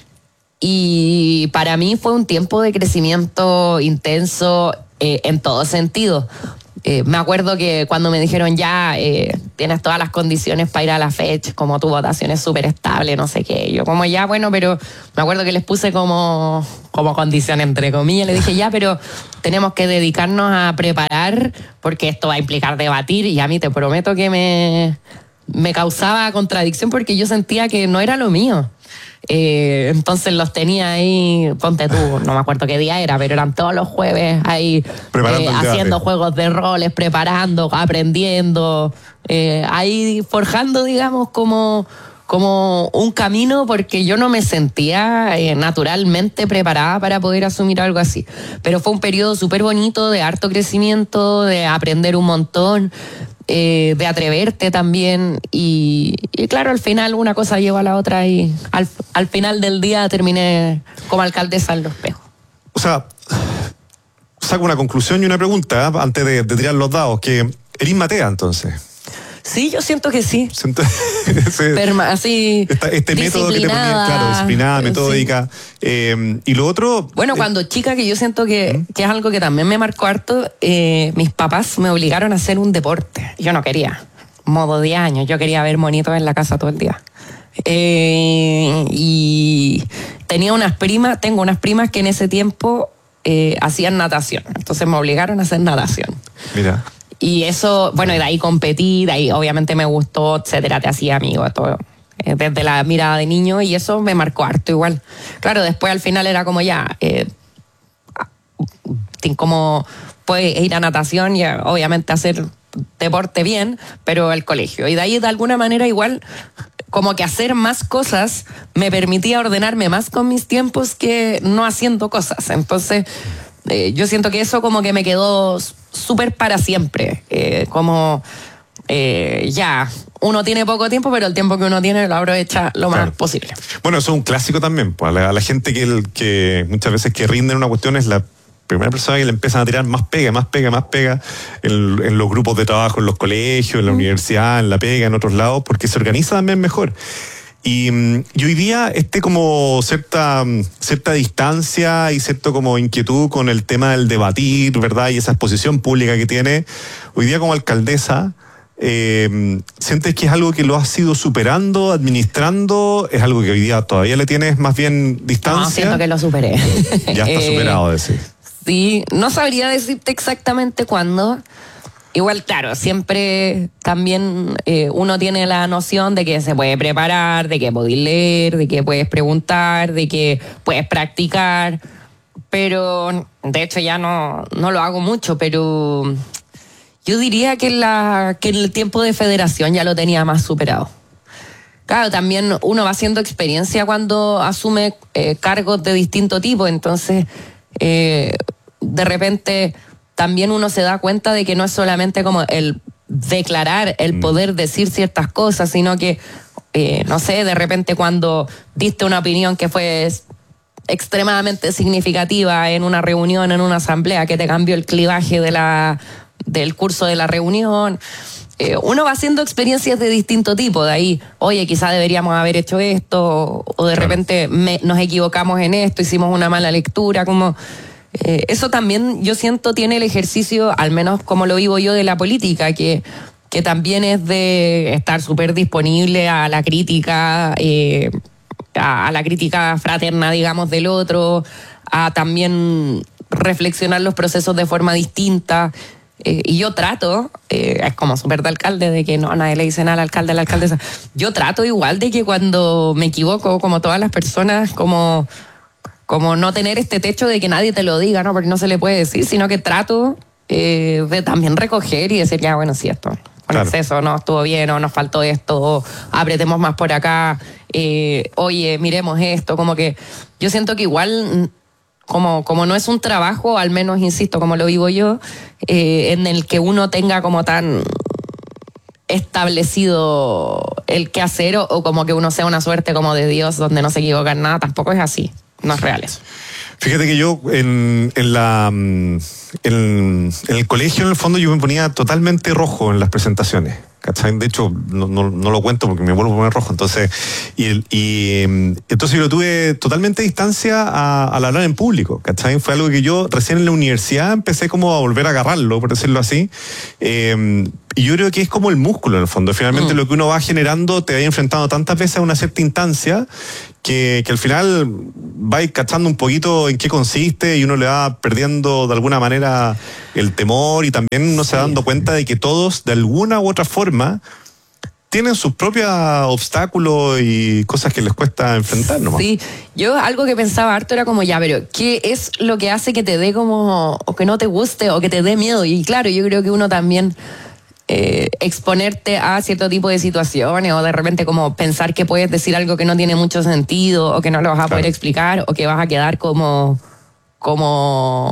S5: Y para mí fue un tiempo de crecimiento intenso eh, en todo sentido. Eh, me acuerdo que cuando me dijeron ya eh, tienes todas las condiciones para ir a la FECH, como tu votación es súper estable, no sé qué. Yo como ya, bueno, pero me acuerdo que les puse como, como condición entre comillas. Le dije ya, pero tenemos que dedicarnos a preparar porque esto va a implicar debatir y a mí te prometo que me, me causaba contradicción porque yo sentía que no era lo mío. Eh, entonces los tenía ahí, ponte tú, no me acuerdo qué día era, pero eran todos los jueves ahí eh, haciendo juegos de roles, preparando, aprendiendo, eh, ahí forjando, digamos, como, como un camino, porque yo no me sentía eh, naturalmente preparada para poder asumir algo así. Pero fue un periodo súper bonito de harto crecimiento, de aprender un montón. eh, de atreverte también. Y, y claro, al final una cosa lleva a la otra y al, al final del día terminé como alcaldesa en Los Espejos.
S3: O sea, saco una conclusión y una pregunta, ¿eh? Antes de, de tirar los dados, que eres matea entonces.
S5: Sí, yo siento que sí.
S3: Siento,
S5: Perma, así,
S3: esta, este método que te ponía, claro, disciplinada, metódica. Sí. Eh, y lo otro...
S5: Bueno, eh, cuando chica, que yo siento que, que es algo que también me marcó harto, eh, mis papás me obligaron a hacer un deporte. Yo no quería, modo diez años, yo quería ver monitos en la casa todo el día. Eh, y tenía unas primas, tengo unas primas que en ese tiempo eh, hacían natación. Entonces me obligaron a hacer natación.
S3: Mira.
S5: Y eso, bueno, y de ahí competí, de ahí obviamente me gustó, etcétera, te hacía amigo, todo, eh, desde la mirada de niño, y eso me marcó harto igual. Claro, después al final era como ya, eh, como puedes ir a natación y obviamente hacer deporte bien, pero el colegio. Y de ahí de alguna manera igual, como que hacer más cosas me permitía ordenarme más con mis tiempos que no haciendo cosas. Entonces... Eh, yo siento que eso como que me quedó súper para siempre, eh, como eh, ya, uno tiene poco tiempo, pero el tiempo que uno tiene lo aprovecha lo más
S3: claro.
S5: posible.
S3: Bueno, eso es un clásico también, pues, a, la, a la gente que, el, que muchas veces que rinde en una cuestión es la primera persona que le empiezan a tirar más pega, más pega, más pega en, en los grupos de trabajo, en los colegios, en la mm. universidad, en la pega, en otros lados, porque se organiza también mejor. Y, y hoy día este como cierta, cierta distancia y cierto como inquietud con el tema del debatir, ¿verdad? Y esa exposición pública que tiene, hoy día como alcaldesa, eh, ¿sientes que es algo que lo has ido superando, administrando? ¿Es algo que hoy día todavía le tienes más bien distancia?
S5: No, siento que lo superé.
S3: Ya está superado, decir.
S5: Sí, no sabría decirte exactamente cuándo. Igual, claro, siempre también eh, uno tiene la noción de que se puede preparar, de que puedes leer, de que puedes preguntar, de que puedes practicar, pero de hecho ya no, no lo hago mucho, pero yo diría que, la, que en el tiempo de federación ya lo tenía más superado. Claro, también uno va haciendo experiencia cuando asume eh, cargos de distinto tipo, entonces eh, de repente... también uno se da cuenta de que no es solamente como el declarar, el poder decir ciertas cosas, sino que, eh, no sé, de repente cuando diste una opinión que fue extremadamente significativa en una reunión, en una asamblea, que te cambió el clivaje de la, del curso de la reunión, eh, uno va haciendo experiencias de distinto tipo, de ahí, oye, quizá deberíamos haber hecho esto, o de claro. repente me, nos equivocamos en esto, hicimos una mala lectura, como... Eh, eso también yo siento tiene el ejercicio, al menos como lo vivo yo, de la política, que, que también es de estar súper disponible a la crítica, eh, a, a la crítica fraterna, digamos, del otro, a también reflexionar los procesos de forma distinta. Eh, y yo trato, eh, es como súper de alcalde, de que no, nadie le dice nada al alcalde, a la alcaldesa. Yo trato igual de que cuando me equivoco, como todas las personas, como... como no tener este techo de que nadie te lo diga, ¿no? Porque no se le puede decir, sino que trato eh, de también recoger y decir, ya, bueno, sí, esto, con claro. exceso, no estuvo bien, o nos faltó esto, o apretemos más por acá, eh, oye, miremos esto, como que yo siento que igual, como, como no es un trabajo, al menos, insisto, como lo vivo yo, eh, en el que uno tenga como tan establecido el qué hacer, o, o como que uno sea una suerte como de Dios, donde no se equivoca en nada, tampoco es así. No es real eso.
S3: Fíjate que yo en, en la en, en el colegio, en el fondo, yo me ponía totalmente rojo en las presentaciones, ¿cachai? De hecho, no, no, no lo cuento porque me vuelvo a poner rojo. Entonces, y, y entonces yo lo tuve totalmente a distancia a, al hablar en público, ¿cachai? Fue algo que yo recién en la universidad empecé como a volver a agarrarlo, por decirlo así. Eh, Y yo creo que es como el músculo en el fondo. Finalmente mm. lo que uno va generando te va enfrentando tantas veces a una cierta instancia que, que al final va cachando un poquito en qué consiste y uno le va perdiendo de alguna manera el temor, y también uno se va dando cuenta de que todos de alguna u otra forma tienen sus propios obstáculos y cosas que les cuesta enfrentar nomás.
S5: Sí, yo algo que pensaba harto era como, ya, pero ¿qué es lo que hace que te dé como, o que no te guste, o que te dé miedo? Y claro, yo creo que uno también... Eh, exponerte a cierto tipo de situaciones, o de repente como pensar que puedes decir algo que no tiene mucho sentido, o que no lo vas a claro. poder explicar, o que vas a quedar como como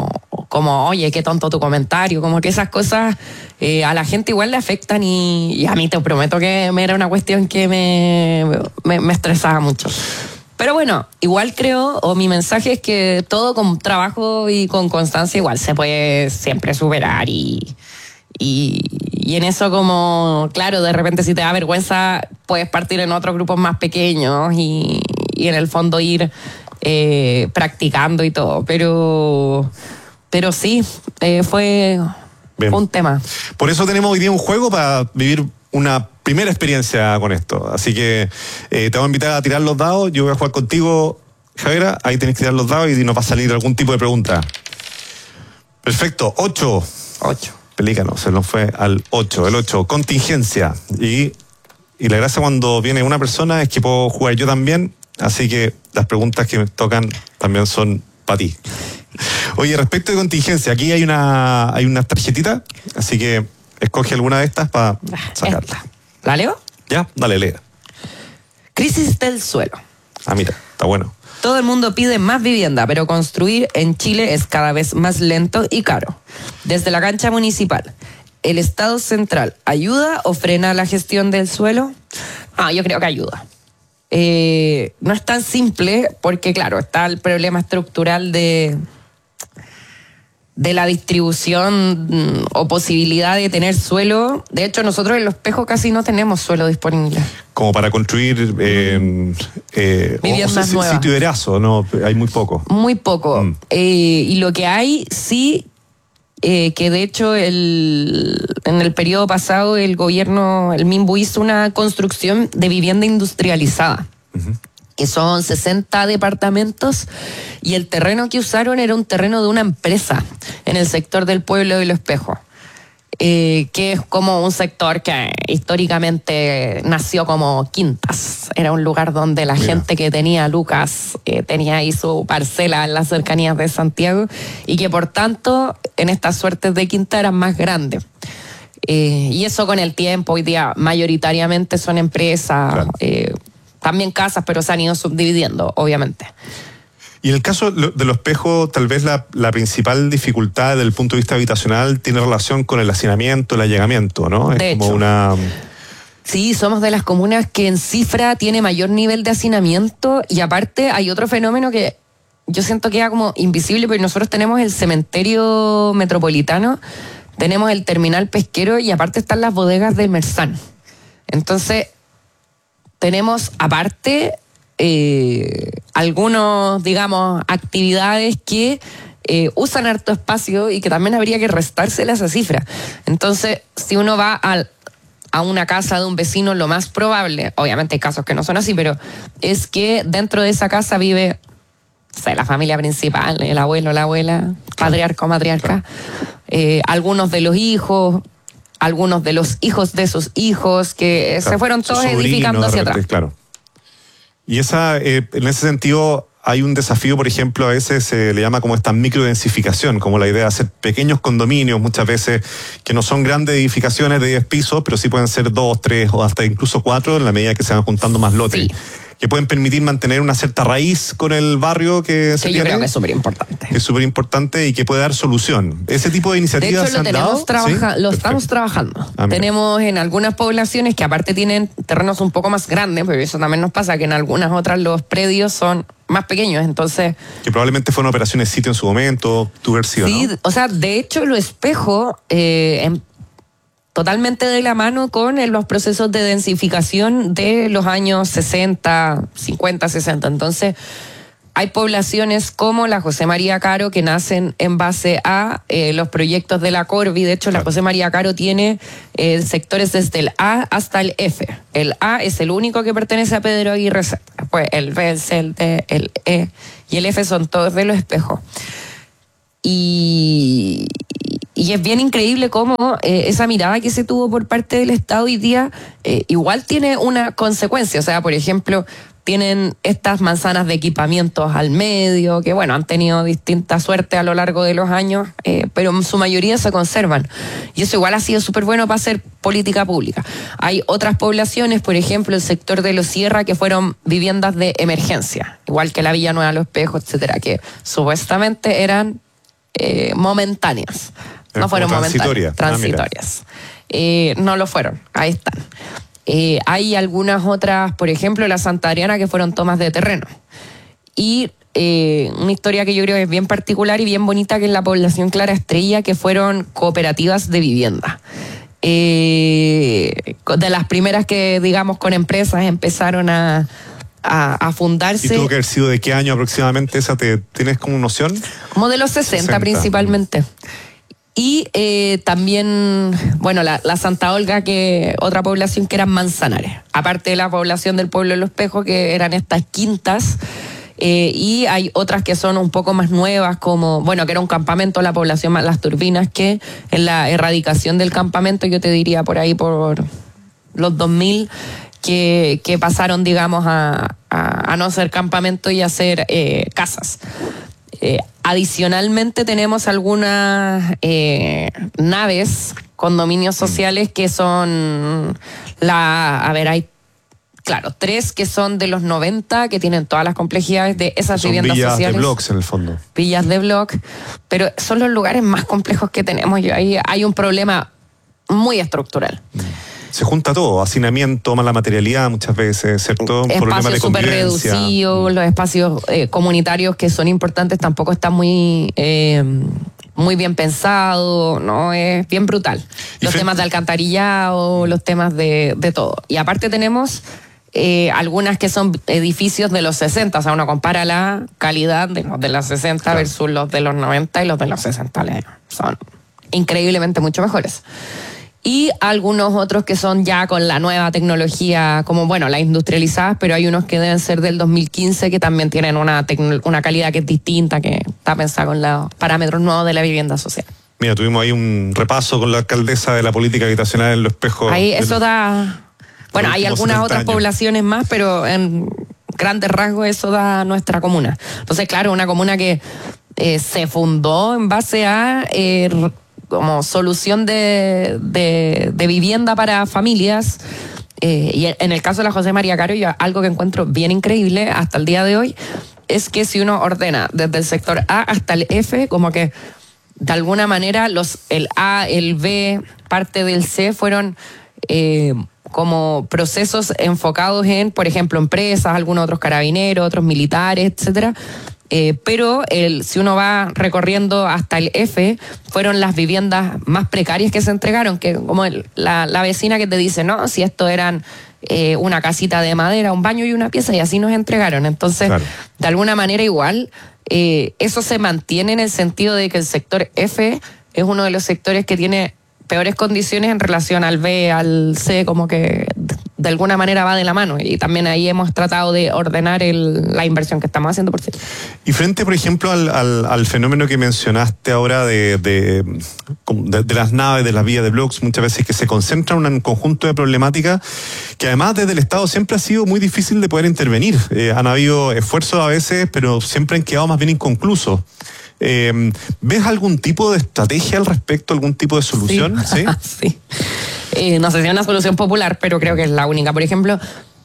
S5: como, como oye, qué tonto tu comentario, como que esas cosas eh, a la gente igual le afectan y, y a mí te prometo que me era una cuestión que me, me, me estresaba mucho. Pero bueno, igual creo, o mi mensaje es que todo con trabajo y con constancia igual se puede siempre superar y, y, y en eso como, claro, de repente si te da vergüenza puedes partir en otros grupos más pequeños y, y en el fondo ir eh, practicando y todo, pero, pero sí, eh, fue
S3: Bien.
S5: un tema.
S3: Por eso tenemos hoy día un juego para vivir una primera experiencia con esto. Así que eh, te voy a invitar a tirar los dados. Yo voy a jugar contigo, Javiera. Ahí tenés que tirar los dados y nos va a salir algún tipo de pregunta. Perfecto. Ocho.
S5: Ocho.
S3: Pelícano, se nos fue al ocho. El ocho, contingencia. Y, y la gracia cuando viene una persona es que puedo jugar yo también. Así que las preguntas que me tocan también son para ti. Oye, respecto de contingencia, aquí hay una, hay una tarjetita. Así que escoge alguna de estas para sacarla.
S5: ¿La leo?
S3: Ya, dale, lee.
S5: Crisis del suelo.
S3: Ah, mira, está bueno.
S5: Todo el mundo pide más vivienda, pero construir en Chile es cada vez más lento y caro. Desde la cancha municipal, ¿el Estado central ayuda o frena la gestión del suelo? Ah, yo creo que ayuda. Eh, no es tan simple porque, claro, está el problema estructural de... de la distribución mm, o posibilidad de tener suelo. De hecho, nosotros en Los Espejos casi no tenemos suelo disponible.
S3: Como para construir eh, eh,
S5: viviendas nuevas.
S3: Sitio de erazo, no, hay muy poco.
S5: Muy poco.
S3: Mm.
S5: Eh, y lo que hay, sí, eh, que de hecho el, en el periodo pasado el gobierno, el MIMBU hizo una construcción de vivienda industrializada. Uh-huh. Que son sesenta departamentos y el terreno que usaron era un terreno de una empresa en el sector del pueblo de Los Espejos, eh, que es como un sector que históricamente nació como quintas. Era un lugar donde la Mira. gente que tenía lucas eh, tenía ahí su parcela en las cercanías de Santiago y que por tanto en estas suertes de quinta eran más grandes. Eh, y eso con el tiempo, hoy día mayoritariamente son empresas... Claro. Eh, También casas, pero se han ido subdividiendo, obviamente.
S3: Y en el caso de Los Espejos, tal vez la, la principal dificultad desde el punto de vista habitacional tiene relación con el hacinamiento, el allegamiento, ¿no?
S5: De
S3: es como
S5: hecho,
S3: una...
S5: Sí, somos de las comunas que en cifra tiene mayor nivel de hacinamiento y aparte hay otro fenómeno que yo siento que era como invisible, pero nosotros tenemos el cementerio metropolitano, tenemos el terminal pesquero y aparte están las bodegas del Mersán. Entonces... tenemos aparte eh, algunos, digamos, actividades que eh, usan harto espacio y que también habría que restársela esa cifra. Entonces, si uno va al, a una casa de un vecino, lo más probable, obviamente hay casos que no son así, pero es que dentro de esa casa vive, o sea, la familia principal, el abuelo, la abuela, patriarca o matriarca, eh, algunos de los hijos... algunos de los hijos de sus hijos que claro, se fueron todos edificando hacia repente, atrás.
S3: Claro. Y esa, eh, en ese sentido hay un desafío, por ejemplo, a veces se le llama como esta microdensificación, como la idea de hacer pequeños condominios, muchas veces que no son grandes edificaciones de diez pisos, pero sí pueden ser dos, tres o hasta incluso cuatro en la medida que se van juntando más lotes. Sí. Que pueden permitir mantener una cierta raíz con el barrio que, que se
S5: yo
S3: tiene.
S5: Creo que es súper importante.
S3: Es súper importante y que puede dar solución. Ese tipo de iniciativas
S5: de hecho, lo,
S3: se han
S5: tenemos
S3: dado,
S5: trabaja,
S3: ¿sí?
S5: lo estamos trabajando.
S3: Ah,
S5: tenemos en algunas poblaciones que aparte tienen terrenos un poco más grandes, pero eso también nos pasa que en algunas otras los predios son más pequeños, entonces...
S3: Que probablemente fueron operaciones sitio en su momento, tu versión,
S5: Sí,
S3: ¿no?
S5: O sea, de hecho, Los Espejos... Eh, en, totalmente de la mano con los procesos de densificación de los años sesenta, cincuenta, sesenta. Entonces, hay poblaciones como la José María Caro que nacen en base a eh, los proyectos de la Corvi. De hecho, claro. La José María Caro tiene eh, sectores desde el A hasta el F. El A es el único que pertenece a Pedro Aguirre Cerda. Después el B, el C, el D, el E y el F son todos de Los Espejos. Y... Y es bien increíble cómo eh, esa mirada que se tuvo por parte del Estado hoy día eh, igual tiene una consecuencia. O sea, por ejemplo, tienen estas manzanas de equipamientos al medio, que bueno, han tenido distinta suerte a lo largo de los años, eh, pero en su mayoría se conservan. Y eso igual ha sido súper bueno para hacer política pública. Hay otras poblaciones, por ejemplo, el sector de Los Sierra, que fueron viviendas de emergencia, igual que la Villa Nueva Los Espejos, etcétera, que supuestamente eran... eh, momentáneas.
S3: Era
S5: no fueron
S3: como
S5: momentáneas,
S3: transitoria.
S5: transitorias. Ah, eh, no lo fueron, ahí están. Eh, hay algunas otras, por ejemplo, la Santa Adriana, que fueron tomas de terreno. Y eh, una historia que yo creo que es bien particular y bien bonita, que es la población Clara Estrella, que fueron cooperativas de vivienda. Eh, de las primeras que, digamos, con empresas empezaron a, a, a fundarse.
S3: ¿Y tuvo que haber sido de qué año aproximadamente esa? ¿Te, ¿Tienes como noción?
S5: Como de los sesenta, sesenta. Principalmente. Y eh, también, bueno, la, la Santa Olga, que otra población que eran Manzanares. Aparte de la población del pueblo de Los Espejos, que eran estas quintas. Eh, y hay otras que son un poco más nuevas, como, bueno, que era un campamento, la población más Las Turbinas, que en la erradicación del campamento, yo te diría por ahí por los dos mil, que, que pasaron, digamos, a, a, a no ser campamento y a ser eh, casas. Eh, adicionalmente tenemos algunas eh, naves, condominios sociales que son la, a ver, hay claro, tres que son de los noventa, que tienen todas las complejidades de esas
S3: son
S5: viviendas
S3: villas
S5: sociales.
S3: De bloques en el fondo.
S5: Villas de bloque, pero son los lugares más complejos que tenemos y ahí hay un problema muy estructural.
S3: Se junta todo, hacinamiento, mala materialidad muchas veces, ¿cierto?
S5: Espacios súper reducidos, los espacios eh, comunitarios que son importantes tampoco están muy, eh, muy bien pensados, ¿no? Es bien brutal. Los frente... temas de alcantarillado, los temas de, de todo. Y aparte tenemos eh, algunas que son edificios de los sesenta, o sea, uno compara la calidad de los de los sesenta claro. versus los de los noventa y los de los sesenta, son increíblemente mucho mejores. Y algunos otros que son ya con la nueva tecnología, como bueno, las industrializadas, pero hay unos que deben ser del dos mil quince que también tienen una, tecno, una calidad que es distinta, que está pensada con los parámetros nuevos de la vivienda social.
S3: Mira, tuvimos ahí un repaso con la alcaldesa de la política habitacional en Los Espejos.
S5: Ahí eso da... Bueno, hay algunas otras años. poblaciones más, pero en grandes rasgos eso da nuestra comuna. Entonces, claro, una comuna que eh, se fundó en base a... Eh, como solución de, de, de vivienda para familias. Eh, y en el caso de la José María Caro, yo algo que encuentro bien increíble hasta el día de hoy es que si uno ordena desde el sector A hasta el F, como que de alguna manera los el A, el B, parte del C fueron eh, como procesos enfocados en, por ejemplo, empresas, algunos otros carabineros, otros militares, etcétera. Eh, pero el, si uno va recorriendo hasta el F, fueron las viviendas más precarias que se entregaron, que como el, la, la vecina que te dice, no, si esto eran eh, una casita de madera, un baño y una pieza, y así nos entregaron. Entonces, claro. de alguna manera igual, eh, eso se mantiene en el sentido de que el sector F es uno de los sectores que tiene peores condiciones en relación al B, al C, como que de alguna manera va de la mano, y también ahí hemos tratado de ordenar el, la inversión que estamos haciendo, por cierto.
S3: Y frente, por ejemplo, al, al, al fenómeno que mencionaste ahora de, de, de, de las naves, de las vías de bloques, muchas veces que se concentra en un conjunto de problemáticas que además desde el Estado siempre ha sido muy difícil de poder intervenir. Eh, han habido esfuerzos a veces, pero siempre han quedado más bien inconclusos. Eh, ¿Ves algún tipo de estrategia al respecto, algún tipo de solución? Sí.
S5: Sí. sí. Eh, no sé si es una solución popular, pero creo que es la única. Por ejemplo,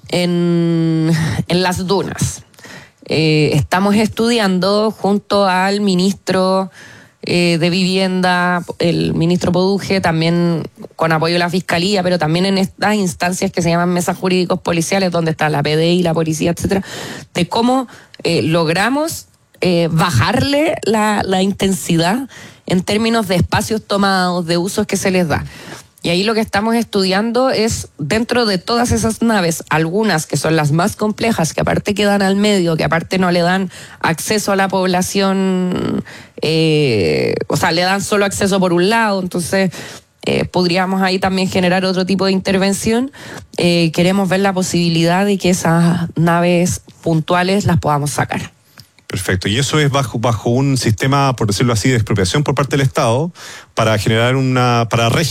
S5: en, en las dunas, eh, estamos estudiando junto al ministro eh, de Vivienda, el ministro Poduje, también con apoyo de la Fiscalía, pero también en estas instancias que se llaman mesas jurídicos policiales, donde está la P D I, la policía, etcétera, de cómo eh, logramos Eh, bajarle la, la intensidad en términos de espacios tomados, de usos que se les da. Y ahí lo que estamos estudiando es, dentro de todas esas naves, algunas que son las más complejas, que aparte quedan al medio, que aparte no le dan acceso a la población, eh, o sea, le dan solo acceso por un lado, entonces eh, podríamos ahí también generar otro tipo de intervención. Eh, queremos ver la posibilidad de que esas naves puntuales las podamos sacar.
S3: Perfecto, y eso es bajo bajo un sistema, por decirlo así, de expropiación por parte del Estado para generar una, para